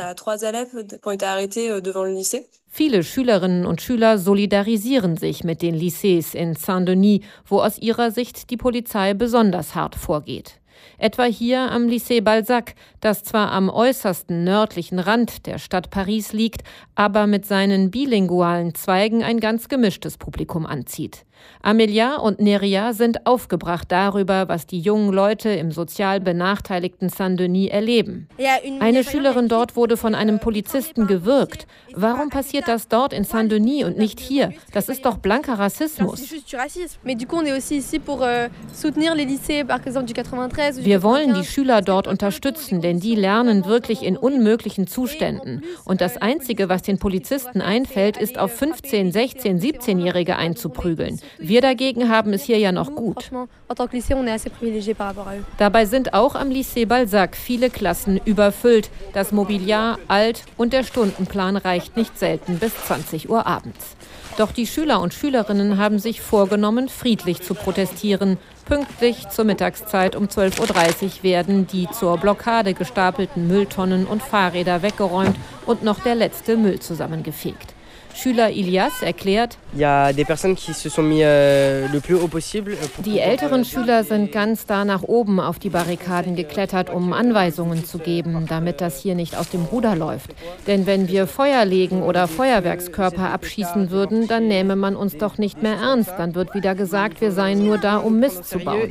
Speaker 1: Viele Schülerinnen und Schüler solidarisieren sich mit den Lycées in Saint-Denis, wo aus ihrer Sicht die Polizei besonders hart vorgeht. Etwa hier am Lycée Balzac, das zwar am äußersten nördlichen Rand der Stadt Paris liegt, aber mit seinen bilingualen Zweigen ein ganz gemischtes Publikum anzieht. Amelia und Neria sind aufgebracht darüber, was die jungen Leute im sozial benachteiligten Saint-Denis erleben. Eine Schülerin dort wurde von einem Polizisten gewürgt. Warum passiert das dort in Saint-Denis und nicht hier? Das ist doch blanker Rassismus. Wir wollen die Schüler dort unterstützen, denn die lernen wirklich in unmöglichen Zuständen. Und das Einzige, was den Polizisten einfällt, ist auf fünfzehn-, sechzehn-, siebzehnjährige einzuprügeln. Wir dagegen haben es hier ja noch gut. Dabei sind auch am Lycée Balzac viele Klassen überfüllt. Das Mobiliar alt und der Stundenplan reicht nicht selten bis zwanzig Uhr abends. Doch die Schüler und Schülerinnen haben sich vorgenommen, friedlich zu protestieren. Pünktlich zur Mittagszeit um zwölf Uhr dreißig werden die zur Blockade gestapelten Mülltonnen und Fahrräder weggeräumt und noch der letzte Müll zusammengefegt. Schüler Ilias erklärt, die älteren Schüler sind ganz da nach oben auf die Barrikaden geklettert, um Anweisungen zu geben, damit das hier nicht aus dem Ruder läuft. Denn wenn wir Feuer legen oder Feuerwerkskörper abschießen würden, dann nähme man uns doch nicht mehr ernst. Dann wird wieder gesagt, wir seien nur da, um Mist zu bauen.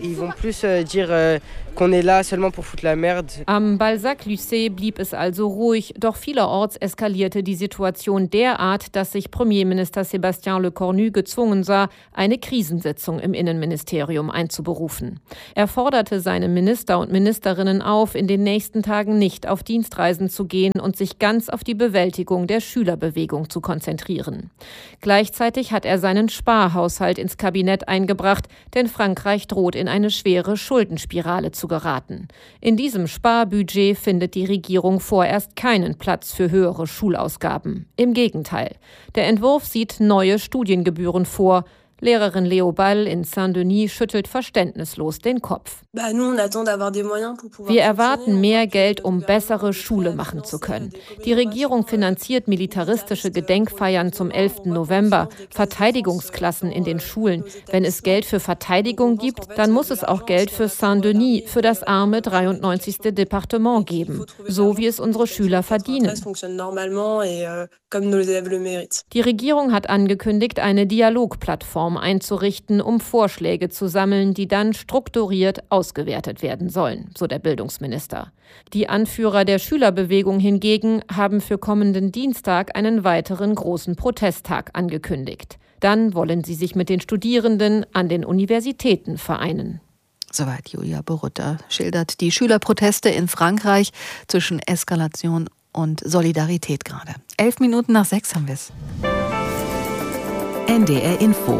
Speaker 1: Am Balzac-Lycée blieb es also ruhig, doch vielerorts eskalierte die Situation derart, dass sich Premierminister Sébastien Lecornu gezwungen sah, eine Krisensitzung im Innenministerium einzuberufen. Er forderte seine Minister und Ministerinnen auf, in den nächsten Tagen nicht auf Dienstreisen zu gehen und sich ganz auf die Bewältigung der Schülerbewegung zu konzentrieren. Gleichzeitig hat er seinen Sparhaushalt ins Kabinett eingebracht, denn Frankreich droht in eine schwere Schuldenspirale zu geraten. In diesem Sparbudget findet die Regierung vorerst keinen Platz für höhere Schulausgaben. Im Gegenteil. Der Entwurf sieht neue Studiengebühren vor. Lehrerin Leo Ball in Saint-Denis schüttelt verständnislos den Kopf. Wir erwarten mehr Geld, um bessere Schule machen zu können. Die Regierung finanziert militaristische Gedenkfeiern zum elften November, Verteidigungsklassen in den Schulen. Wenn es Geld für Verteidigung gibt, dann muss es auch Geld für Saint-Denis, für das arme dreiundneunzigste Departement geben, so wie es unsere Schüler verdienen. Die Regierung hat angekündigt, eine Dialogplattform einzurichten, um Vorschläge zu sammeln, die dann strukturiert ausgewertet werden sollen, so der Bildungsminister. Die Anführer der Schülerbewegung hingegen haben für kommenden Dienstag einen weiteren großen Protesttag angekündigt. Dann wollen sie sich mit den Studierenden an den Universitäten vereinen.
Speaker 5: Soweit Julia Borutta schildert die Schülerproteste in Frankreich zwischen Eskalation und Solidarität gerade. Elf Minuten nach sechs haben wir es.
Speaker 16: N D R Info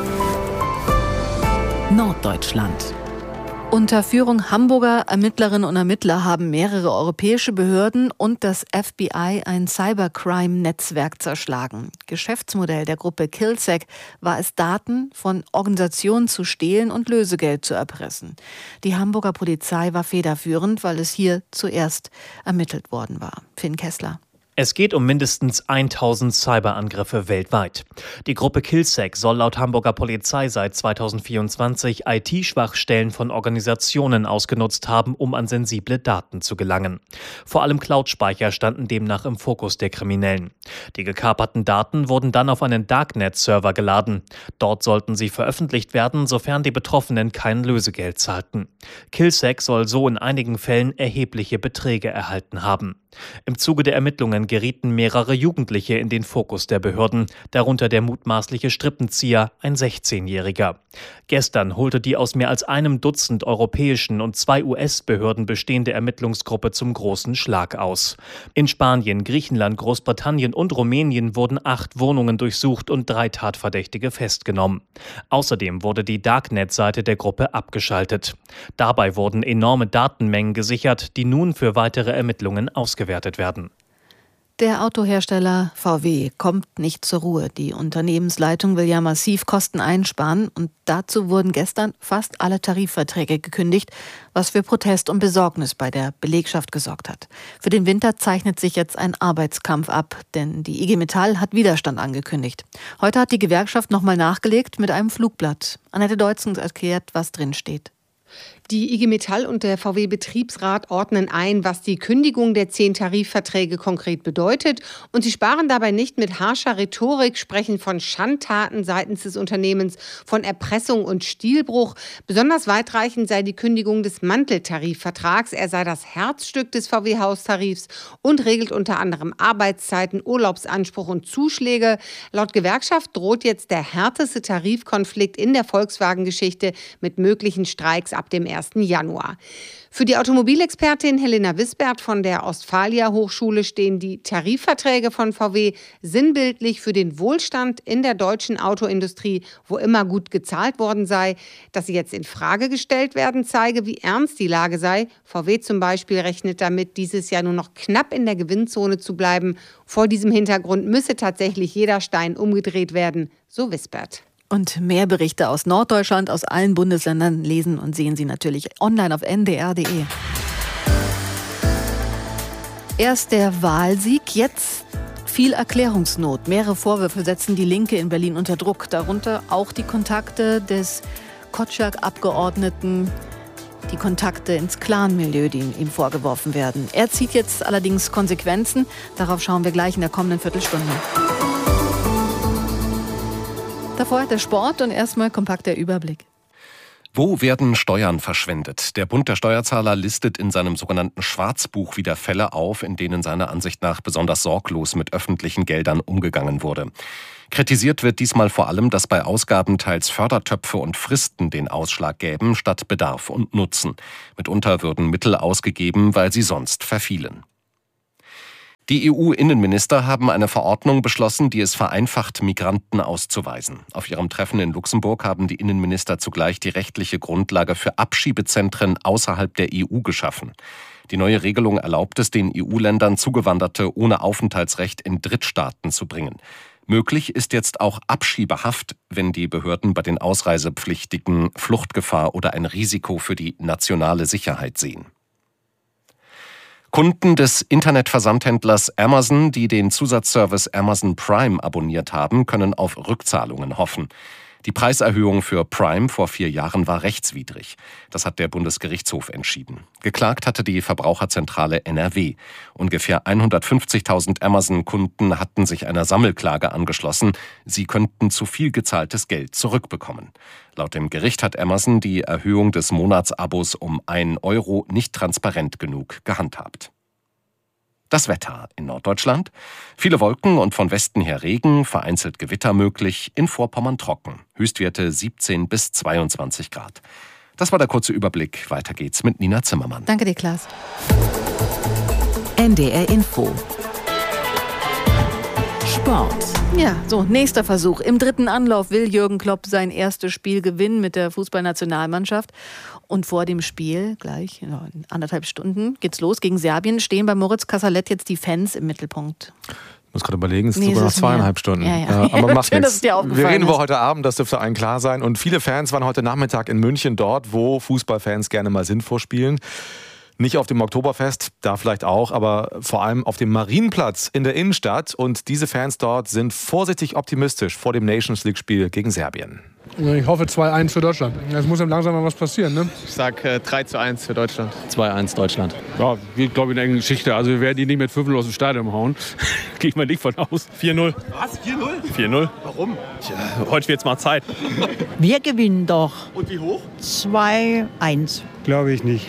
Speaker 16: Norddeutschland.
Speaker 5: Unter Führung Hamburger Ermittlerinnen und Ermittler haben mehrere europäische Behörden und das F B I ein Cybercrime-Netzwerk zerschlagen. Geschäftsmodell der Gruppe Killsec war es, Daten von Organisationen zu stehlen und Lösegeld zu erpressen. Die Hamburger Polizei war federführend, weil es hier zuerst ermittelt worden war. Finn Kessler.
Speaker 4: Es geht um mindestens tausend Cyberangriffe weltweit. Die Gruppe Killsec soll laut Hamburger Polizei seit zweitausendvierundzwanzig I T-Schwachstellen von Organisationen ausgenutzt haben, um an sensible Daten zu gelangen. Vor allem Cloud-Speicher standen demnach im Fokus der Kriminellen. Die gekaperten Daten wurden dann auf einen Darknet-Server geladen. Dort sollten sie veröffentlicht werden, sofern die Betroffenen kein Lösegeld zahlten. Killsec soll so in einigen Fällen erhebliche Beträge erhalten haben. Im Zuge der Ermittlungen gerieten mehrere Jugendliche in den Fokus der Behörden, darunter der mutmaßliche Strippenzieher, ein sechzehnjähriger. Gestern holte die aus mehr als einem Dutzend europäischen und zwei U S-Behörden bestehende Ermittlungsgruppe zum großen Schlag aus. In Spanien, Griechenland, Großbritannien und Rumänien wurden acht Wohnungen durchsucht und drei Tatverdächtige festgenommen. Außerdem wurde die Darknet-Seite der Gruppe abgeschaltet. Dabei wurden enorme Datenmengen gesichert, die nun für weitere Ermittlungen ausgewertet werden.
Speaker 5: Der Autohersteller V W kommt nicht zur Ruhe. Die Unternehmensleitung will ja massiv Kosten einsparen und dazu wurden gestern fast alle Tarifverträge gekündigt, was für Protest und Besorgnis bei der Belegschaft gesorgt hat. Für den Winter zeichnet sich jetzt ein Arbeitskampf ab, denn die I G Metall hat Widerstand angekündigt. Heute hat die Gewerkschaft nochmal nachgelegt mit einem Flugblatt. Annette Deutzens erklärt, was drin steht.
Speaker 6: Die I G Metall und der V W-Betriebsrat ordnen ein, was die Kündigung der zehn Tarifverträge konkret bedeutet. Und sie sparen dabei nicht mit harscher Rhetorik, sprechen von Schandtaten seitens des Unternehmens, von Erpressung und Stilbruch. Besonders weitreichend sei die Kündigung des Manteltarifvertrags. Er sei das Herzstück des V W-Haustarifs und regelt unter anderem Arbeitszeiten, Urlaubsanspruch und Zuschläge. Laut Gewerkschaft droht jetzt der härteste Tarifkonflikt in der Volkswagen-Geschichte mit möglichen Streiks ab dem ersten Januar. Für die Automobilexpertin Helena Wisbert von der Ostfalia Hochschule stehen die Tarifverträge von V W sinnbildlich für den Wohlstand in der deutschen Autoindustrie, wo immer gut gezahlt worden sei. Dass sie jetzt in Frage gestellt werden, zeige, wie ernst die Lage sei. V W zum Beispiel rechnet damit, dieses Jahr nur noch knapp in der Gewinnzone zu bleiben. Vor diesem Hintergrund müsse tatsächlich jeder Stein umgedreht werden, so Wisbert.
Speaker 5: Und mehr Berichte aus Norddeutschland, aus allen Bundesländern lesen und sehen Sie natürlich online auf n d r punkt d e. Erst der Wahlsieg, jetzt viel Erklärungsnot. Mehrere Vorwürfe setzen die Linke in Berlin unter Druck. Darunter auch die Kontakte des Kotschak-Abgeordneten, die Kontakte ins Clan-Milieu, die ihm vorgeworfen werden. Er zieht jetzt allerdings Konsequenzen. Darauf schauen wir gleich in der kommenden Viertelstunde. Davor der Sport und erstmal kompakt der Überblick.
Speaker 2: Wo werden Steuern verschwendet? Der Bund der Steuerzahler listet in seinem sogenannten Schwarzbuch wieder Fälle auf, in denen seiner Ansicht nach besonders sorglos mit öffentlichen Geldern umgegangen wurde. Kritisiert wird diesmal vor allem, dass bei Ausgaben teils Fördertöpfe und Fristen den Ausschlag gäben, statt Bedarf und Nutzen. Mitunter würden Mittel ausgegeben, weil sie sonst verfielen. Die E U-Innenminister haben eine Verordnung beschlossen, die es vereinfacht, Migranten auszuweisen. Auf ihrem Treffen in Luxemburg haben die Innenminister zugleich die rechtliche Grundlage für Abschiebezentren außerhalb der E U geschaffen. Die neue Regelung erlaubt es den E U-Ländern, Zugewanderte ohne Aufenthaltsrecht in Drittstaaten zu bringen. Möglich ist jetzt auch Abschiebehaft, wenn die Behörden bei den Ausreisepflichtigen Fluchtgefahr oder ein Risiko für die nationale Sicherheit sehen. Kunden des Internetversandhändlers Amazon, die den Zusatzservice Amazon Prime abonniert haben, können auf Rückzahlungen hoffen. Die Preiserhöhung für Prime vor vier Jahren war rechtswidrig. Das hat der Bundesgerichtshof entschieden. Geklagt hatte die Verbraucherzentrale N R W. Ungefähr hundertfünfzigtausend Amazon-Kunden hatten sich einer Sammelklage angeschlossen. Sie könnten zu viel gezahltes Geld zurückbekommen. Laut dem Gericht hat Amazon die Erhöhung des Monatsabos um einen Euro nicht transparent genug gehandhabt. Das Wetter in Norddeutschland. Viele Wolken und von Westen her Regen, vereinzelt Gewitter möglich, in Vorpommern trocken. Höchstwerte siebzehn bis zweiundzwanzig Grad. Das war der kurze Überblick. Weiter geht's mit Nina Zimmermann.
Speaker 5: Danke dir, Klaas.
Speaker 16: N D R Info. Sport.
Speaker 5: Ja, so, nächster Versuch. Im dritten Anlauf will Jürgen Klopp sein erstes Spiel gewinnen mit der Fußballnationalmannschaft. Und vor dem Spiel, gleich in anderthalb Stunden, geht's los gegen Serbien, stehen bei Moritz Kasserlet jetzt die Fans im Mittelpunkt.
Speaker 7: Ich muss gerade überlegen, es ist
Speaker 5: Nee,
Speaker 7: sogar noch
Speaker 5: es ist
Speaker 7: zweieinhalb
Speaker 5: mehr.
Speaker 7: Stunden.
Speaker 5: Ja, ja.
Speaker 7: Äh, aber macht
Speaker 5: Schön, dass
Speaker 7: nichts.
Speaker 5: es dir aufgefallen
Speaker 7: Wir reden über
Speaker 5: ist.
Speaker 7: heute Abend, das dürfte allen klar sein. Und viele Fans waren heute Nachmittag in München dort, wo Fußballfans gerne mal sind vor Spielen. Nicht auf dem Oktoberfest, da vielleicht auch, aber vor allem auf dem Marienplatz in der Innenstadt. Und diese Fans dort sind vorsichtig optimistisch vor dem Nations League-Spiel gegen Serbien.
Speaker 8: Ich hoffe zwei eins für Deutschland. Es muss ihm langsam mal was passieren, ne?
Speaker 9: Ich sag äh, drei zu eins für Deutschland.
Speaker 10: zwei eins Deutschland.
Speaker 8: Ja, wir glaube ich, eine enge Geschichte. Also wir werden die nicht mit fünf null aus dem Stadion hauen. Gehe ich mal nicht von aus. vier null.
Speaker 9: Was? vier null?
Speaker 8: vier null.
Speaker 9: Warum?
Speaker 8: Tja, heute wird's mal Zeit.
Speaker 11: Wir gewinnen doch.
Speaker 9: Und wie hoch?
Speaker 11: zwei eins.
Speaker 26: Glaube ich nicht.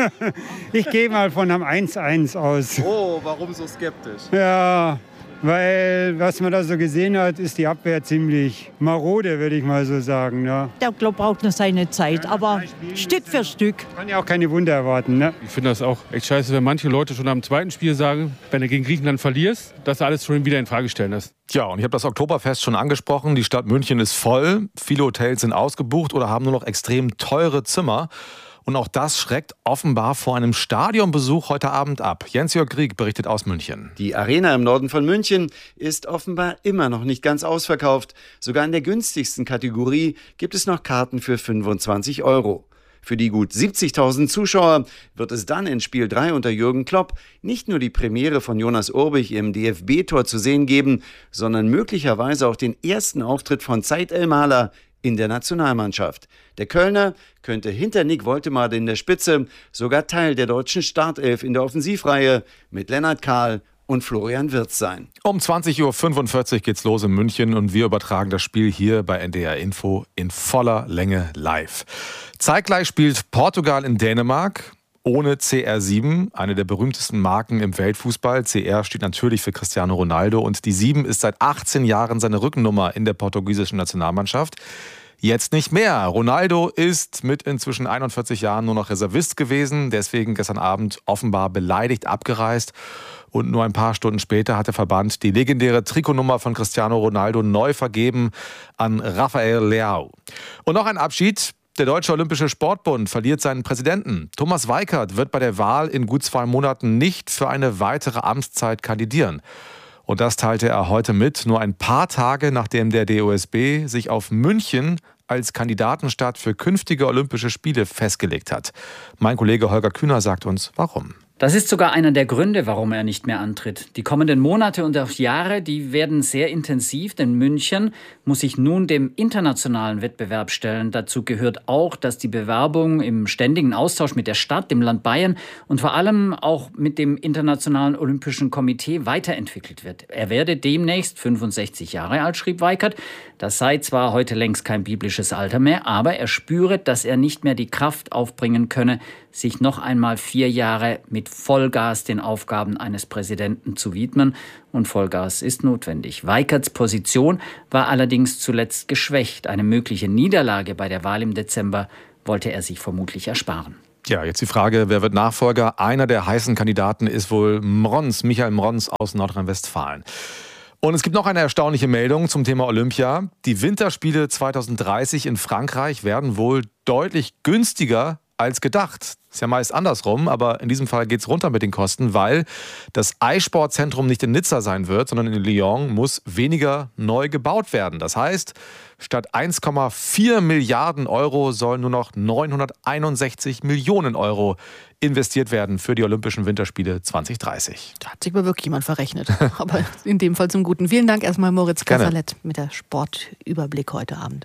Speaker 26: Ich gehe mal von einem eins eins aus.
Speaker 9: Oh, warum so skeptisch?
Speaker 26: Ja, weil was man da so gesehen hat, ist die Abwehr ziemlich marode, würde ich mal so sagen. Ja.
Speaker 11: Der Club braucht noch seine Zeit, aber Stück für Stück.
Speaker 26: Kann ja auch keine Wunder erwarten. Ne?
Speaker 8: Ich finde das auch echt scheiße, wenn manche Leute schon am zweiten Spiel sagen, wenn du gegen Griechenland verlierst, dass du alles schon wieder in Frage stellen lässt.
Speaker 7: Ja, und ich habe das Oktoberfest schon angesprochen. Die Stadt München ist voll. Viele Hotels sind ausgebucht oder haben nur noch extrem teure Zimmer. Und auch das schreckt offenbar vor einem Stadionbesuch heute Abend ab. Jens-Jörg Grieg berichtet aus München.
Speaker 27: Die Arena im Norden von München ist offenbar immer noch nicht ganz ausverkauft. Sogar in der günstigsten Kategorie gibt es noch Karten für fünfundzwanzig Euro. Für die gut siebzigtausend Zuschauer wird es dann in Spiel drei unter Jürgen Klopp nicht nur die Premiere von Jonas Urbich im D F B-Tor zu sehen geben, sondern möglicherweise auch den ersten Auftritt von Said El-Mahler in der Nationalmannschaft. Der Kölner könnte hinter Nick Woltemade in der Spitze sogar Teil der deutschen Startelf in der Offensivreihe mit Lennart Kahl und Florian Wirtz sein.
Speaker 7: Um zwanzig Uhr fünfundvierzig geht's los in München und wir übertragen das Spiel hier bei N D R Info in voller Länge live. Zeitgleich spielt Portugal in Dänemark. Ohne C R sieben, eine der berühmtesten Marken im Weltfußball. C R steht natürlich für Cristiano Ronaldo und die sieben ist seit achtzehn Jahren seine Rückennummer in der portugiesischen Nationalmannschaft. Jetzt nicht mehr. Ronaldo ist mit inzwischen einundvierzig Jahren nur noch Reservist gewesen, deswegen gestern Abend offenbar beleidigt abgereist. Und nur ein paar Stunden später hat der Verband die legendäre Trikotnummer von Cristiano Ronaldo neu vergeben an Rafael Leao. Und noch ein Abschied. Der Deutsche Olympische Sportbund verliert seinen Präsidenten. Thomas Weikert wird bei der Wahl in gut zwei Monaten nicht für eine weitere Amtszeit kandidieren. Und das teilte er heute mit, nur ein paar Tage nachdem der D O S B sich auf München als Kandidatenstadt für künftige Olympische Spiele festgelegt hat. Mein Kollege Holger Kühner sagt uns, warum.
Speaker 10: Das ist sogar einer der Gründe, warum er nicht mehr antritt. Die kommenden Monate und auch Jahre, die werden sehr intensiv, denn München muss sich nun dem internationalen Wettbewerb stellen. Dazu gehört auch, dass die Bewerbung im ständigen Austausch mit der Stadt, dem Land Bayern und vor allem auch mit dem Internationalen Olympischen Komitee weiterentwickelt wird. Er werde demnächst fünfundsechzig Jahre alt, schrieb Weikert. Das sei zwar heute längst kein biblisches Alter mehr, aber er spüre, dass er nicht mehr die Kraft aufbringen könne, sich noch einmal vier Jahre mit Vollgas den Aufgaben eines Präsidenten zu widmen. Und Vollgas ist notwendig. Weikerts Position war allerdings zuletzt geschwächt. Eine mögliche Niederlage bei der Wahl im Dezember wollte er sich vermutlich ersparen.
Speaker 7: Ja, jetzt die Frage, wer wird Nachfolger? Einer der heißen Kandidaten ist wohl Mrons, Michael Mrons aus Nordrhein-Westfalen. Und es gibt noch eine erstaunliche Meldung zum Thema Olympia. Die Winterspiele zweitausenddreißig in Frankreich werden wohl deutlich günstiger als gedacht. Ist ja meist andersrum, aber in diesem Fall geht es runter mit den Kosten, weil das Eissportzentrum nicht in Nizza sein wird, sondern in Lyon muss weniger neu gebaut werden. Das heißt, statt eins Komma vier Milliarden Euro sollen nur noch neunhunderteinundsechzig Millionen Euro investiert werden für die Olympischen Winterspiele zweitausenddreißig.
Speaker 5: Da hat sich aber wirklich jemand verrechnet. Aber in dem Fall zum Guten. Vielen Dank erstmal Moritz Kasserlet mit der Sportüberblick heute Abend.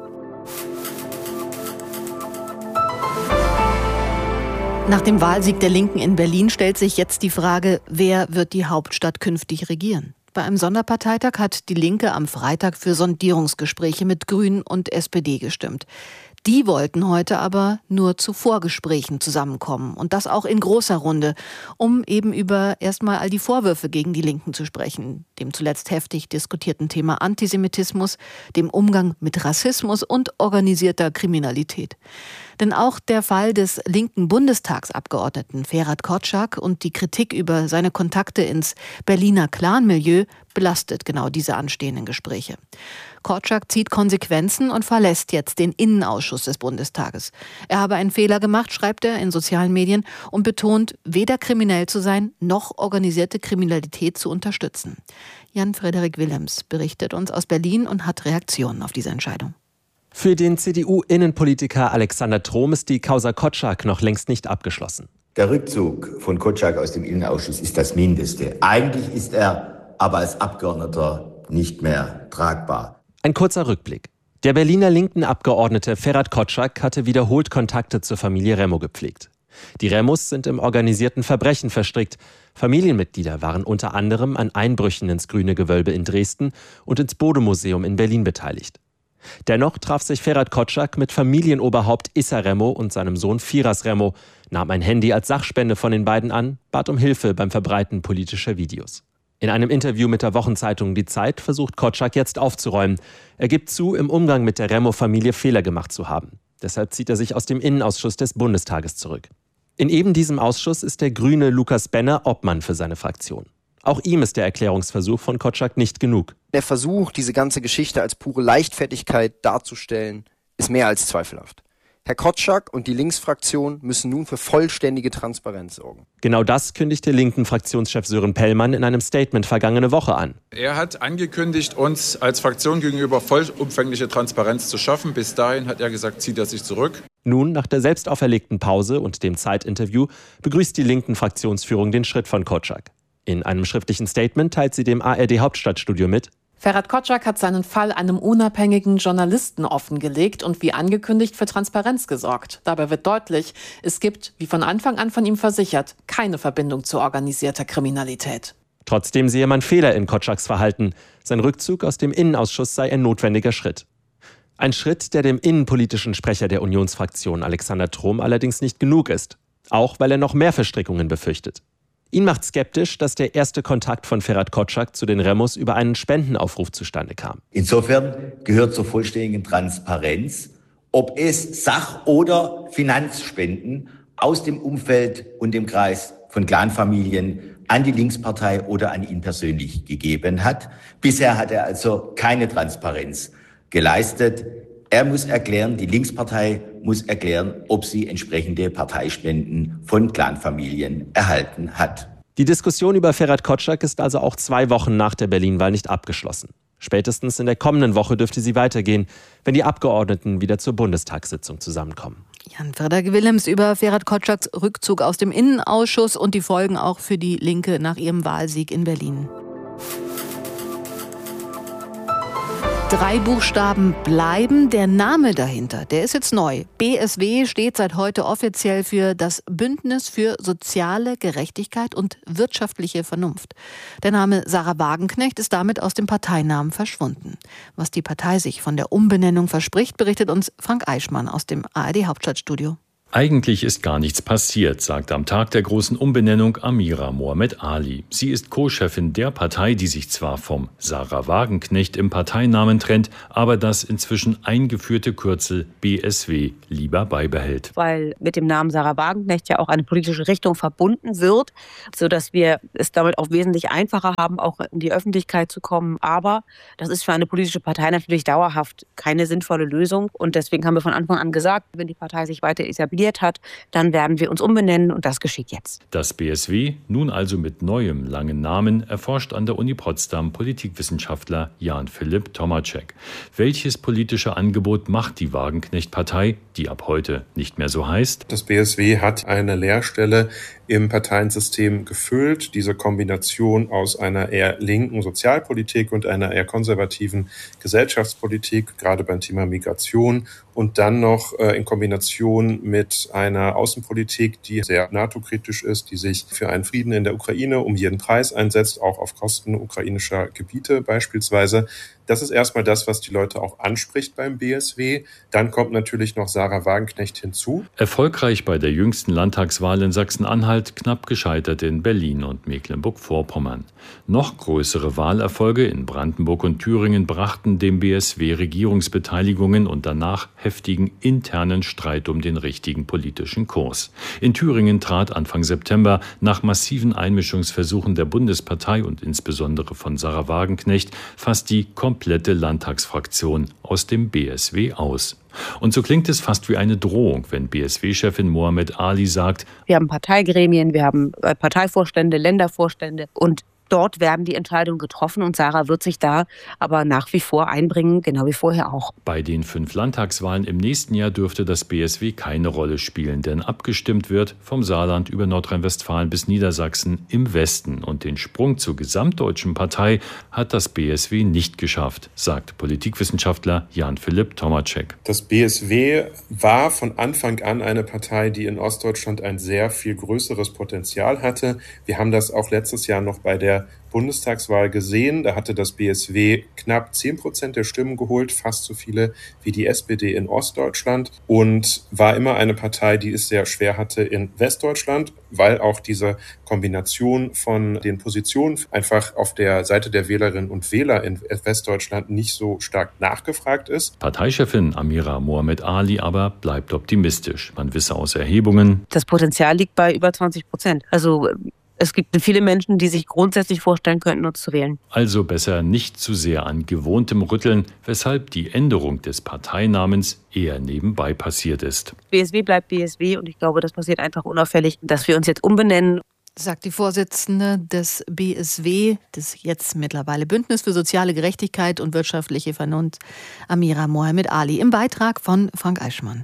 Speaker 5: Nach dem Wahlsieg der Linken in Berlin stellt sich jetzt die Frage, wer wird die Hauptstadt künftig regieren? Bei einem Sonderparteitag hat die Linke am Freitag für Sondierungsgespräche mit Grünen und S P D gestimmt. Die wollten heute aber nur zu Vorgesprächen zusammenkommen und das auch in großer Runde, um eben über erstmal all die Vorwürfe gegen die Linken zu sprechen, dem zuletzt heftig diskutierten Thema Antisemitismus, dem Umgang mit Rassismus und organisierter Kriminalität. Denn auch der Fall des linken Bundestagsabgeordneten Ferhat Kotschak und die Kritik über seine Kontakte ins Berliner Clanmilieu belastet genau diese anstehenden Gespräche. Kotschak zieht Konsequenzen und verlässt jetzt den Innenausschuss des Bundestages. Er habe einen Fehler gemacht, schreibt er in sozialen Medien und betont, weder kriminell zu sein, noch organisierte Kriminalität zu unterstützen. Jan-Frederik Willems berichtet uns aus Berlin und hat Reaktionen auf diese Entscheidung.
Speaker 12: Für den C D U-Innenpolitiker Alexander Trom ist die Causa Kotschak noch längst nicht abgeschlossen.
Speaker 13: Der Rückzug von Kotschak aus dem Innenausschuss ist das Mindeste. Eigentlich ist er aber als Abgeordneter nicht mehr tragbar.
Speaker 12: Ein kurzer Rückblick. Der Berliner linken Abgeordnete Ferhat Kotschak hatte wiederholt Kontakte zur Familie Remo gepflegt. Die Remos sind im organisierten Verbrechen verstrickt. Familienmitglieder waren unter anderem an Einbrüchen ins Grüne Gewölbe in Dresden und ins Bode-Museum in Berlin beteiligt. Dennoch traf sich Ferhat Kotschak mit Familienoberhaupt Issa Remo und seinem Sohn Firas Remo, nahm ein Handy als Sachspende von den beiden an, bat um Hilfe beim Verbreiten politischer Videos. In einem Interview mit der Wochenzeitung Die Zeit versucht Kotschak jetzt aufzuräumen. Er gibt zu, im Umgang mit der Remo-Familie Fehler gemacht zu haben. Deshalb zieht er sich aus dem Innenausschuss des Bundestages zurück. In eben diesem Ausschuss ist der Grüne Lukas Benner Obmann für seine Fraktion. Auch ihm ist der Erklärungsversuch von Kotschak nicht genug.
Speaker 14: Der Versuch, diese ganze Geschichte als pure Leichtfertigkeit darzustellen, ist mehr als zweifelhaft. Herr Kotschak und die Linksfraktion müssen nun für vollständige Transparenz sorgen.
Speaker 12: Genau das kündigte linken Fraktionschef Sören Pellmann in einem Statement vergangene Woche an.
Speaker 15: Er hat angekündigt, uns als Fraktion gegenüber vollumfängliche Transparenz zu schaffen. Bis dahin hat er gesagt, zieht er sich zurück.
Speaker 12: Nun, nach der selbst auferlegten Pause und dem Zeitinterview, begrüßt die linken Fraktionsführung den Schritt von Kotschak. In einem schriftlichen Statement teilt sie dem A R D-Hauptstadtstudio mit:
Speaker 19: Ferhat Kotschak hat seinen Fall einem unabhängigen Journalisten offengelegt und wie angekündigt für Transparenz gesorgt. Dabei wird deutlich, es gibt, wie von Anfang an von ihm versichert, keine Verbindung zu organisierter Kriminalität.
Speaker 12: Trotzdem sehe man Fehler in Kotschaks Verhalten. Sein Rückzug aus dem Innenausschuss sei ein notwendiger Schritt. Ein Schritt, der dem innenpolitischen Sprecher der Unionsfraktion Alexander Trom allerdings nicht genug ist. Auch weil er noch mehr Verstrickungen befürchtet. Ihn macht skeptisch, dass der erste Kontakt von Ferhat Kotschak zu den Remos über einen Spendenaufruf zustande kam.
Speaker 13: Insofern gehört zur vollständigen Transparenz, ob es Sach- oder Finanzspenden aus dem Umfeld und dem Kreis von Clanfamilien an die Linkspartei oder an ihn persönlich gegeben hat. Bisher hat er also keine Transparenz geleistet. Er muss erklären, die Linkspartei muss erklären, ob sie entsprechende Parteispenden von Clanfamilien erhalten hat.
Speaker 12: Die Diskussion über Ferhat Kotschak ist also auch zwei Wochen nach der Berlin-Wahl nicht abgeschlossen. Spätestens in der kommenden Woche dürfte sie weitergehen, wenn die Abgeordneten wieder zur Bundestagssitzung zusammenkommen.
Speaker 5: Jan Frederik-Willems über Ferhat Kotschaks Rückzug aus dem Innenausschuss und die Folgen auch für die Linke nach ihrem Wahlsieg in Berlin. Drei Buchstaben bleiben, der Name dahinter, der ist jetzt neu. B S W steht seit heute offiziell für das Bündnis für soziale Gerechtigkeit und wirtschaftliche Vernunft. Der Name Sarah Wagenknecht ist damit aus dem Parteinamen verschwunden. Was die Partei sich von der Umbenennung verspricht, berichtet uns Frank Eichmann aus dem A R D-Hauptstadtstudio.
Speaker 3: Eigentlich ist gar nichts passiert, sagt am Tag der großen Umbenennung Amira Mohamed Ali. Sie ist Co-Chefin der Partei, die sich zwar vom Sarah Wagenknecht im Parteinamen trennt, aber das inzwischen eingeführte Kürzel B S W lieber beibehält.
Speaker 17: Weil mit dem Namen Sarah Wagenknecht ja auch eine politische Richtung verbunden wird, sodass wir es damit auch wesentlich einfacher haben, auch in die Öffentlichkeit zu kommen. Aber das ist für eine politische Partei natürlich dauerhaft keine sinnvolle Lösung. Und deswegen haben wir von Anfang an gesagt, wenn die Partei sich weiter etabliert hat, dann werden wir uns umbenennen und das geschieht jetzt.
Speaker 3: Das B S W, nun also mit neuem langen Namen, erforscht an der Uni Potsdam Politikwissenschaftler Jan-Philipp Tomacek. Welches politische Angebot macht die Wagenknecht-Partei, die ab heute nicht mehr so heißt?
Speaker 18: Das B S W hat eine Leerstelle im Parteiensystem gefüllt. Diese Kombination aus einer eher linken Sozialpolitik und einer eher konservativen Gesellschaftspolitik, gerade beim Thema Migration, und dann noch äh, in Kombination mit einer Außenpolitik, die sehr NATO-kritisch ist, die sich für einen Frieden in der Ukraine um jeden Preis einsetzt, auch auf Kosten ukrainischer Gebiete beispielsweise. Das ist erstmal das, was die Leute auch anspricht beim B S W. Dann kommt natürlich noch Sarah Wagenknecht hinzu.
Speaker 3: Erfolgreich bei der jüngsten Landtagswahl in Sachsen-Anhalt, knapp gescheitert in Berlin und Mecklenburg-Vorpommern. Noch größere Wahlerfolge in Brandenburg und Thüringen brachten dem B S W Regierungsbeteiligungen und danach heftigen internen Streit um den richtigen politischen Kurs. In Thüringen trat Anfang September nach massiven Einmischungsversuchen der Bundespartei und insbesondere von Sarah Wagenknecht fast die komplette Landtagsfraktion aus dem B S W aus. Und so klingt es fast wie eine Drohung, wenn B S W-Chefin Mohamed Ali sagt:
Speaker 17: Wir haben Parteigremien, wir haben Parteivorstände, Ländervorstände und dort werden die Entscheidungen getroffen und Sarah wird sich da aber nach wie vor einbringen, genau wie vorher auch.
Speaker 3: Bei den fünf Landtagswahlen im nächsten Jahr dürfte das B S W keine Rolle spielen, denn abgestimmt wird vom Saarland über Nordrhein-Westfalen bis Niedersachsen im Westen. Und den Sprung zur gesamtdeutschen Partei hat das B S W nicht geschafft, sagt Politikwissenschaftler Jan-Philipp Tomacek.
Speaker 18: Das B S W war von Anfang an eine Partei, die in Ostdeutschland ein sehr viel größeres Potenzial hatte. Wir haben das auch letztes Jahr noch bei der Bundestagswahl gesehen. Da hatte das B S W knapp zehn Prozent der Stimmen geholt, fast so viele wie die S P D in Ostdeutschland und war immer eine Partei, die es sehr schwer hatte in Westdeutschland, weil auch diese Kombination von den Positionen einfach auf der Seite der Wählerinnen und Wähler in Westdeutschland nicht so stark nachgefragt ist.
Speaker 3: Parteichefin Amira Mohamed Ali aber bleibt optimistisch. Man wisse aus Erhebungen:
Speaker 17: Das Potenzial liegt bei über zwanzig Prozent. Also es gibt viele Menschen, die sich grundsätzlich vorstellen könnten, uns zu wählen.
Speaker 3: Also besser nicht zu sehr an gewohntem Rütteln, weshalb die Änderung des Parteinamens eher nebenbei passiert ist.
Speaker 17: B S W bleibt B S W und ich glaube, das passiert einfach unauffällig, dass wir uns jetzt umbenennen.
Speaker 5: Sagt die Vorsitzende des B S W, des jetzt mittlerweile Bündnis für soziale Gerechtigkeit und wirtschaftliche Vernunft, Amira Mohamed Ali, im Beitrag von Frank Eichmann.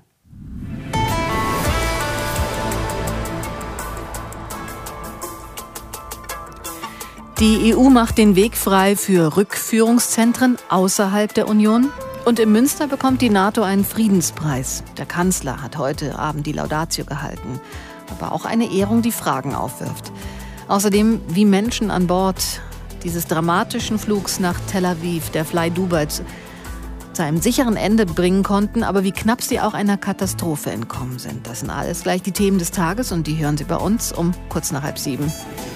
Speaker 5: Die E U macht den Weg frei für Rückführungszentren außerhalb der Union. Und in Münster bekommt die NATO einen Friedenspreis. Der Kanzler hat heute Abend die Laudatio gehalten. Aber auch eine Ehrung, die Fragen aufwirft. Außerdem, wie Menschen an Bord dieses dramatischen Flugs nach Tel Aviv, der Fly Dubai, zu einem sicheren Ende bringen konnten, aber wie knapp sie auch einer Katastrophe entkommen sind. Das sind alles gleich die Themen des Tages und die hören Sie bei uns um kurz nach halb sieben.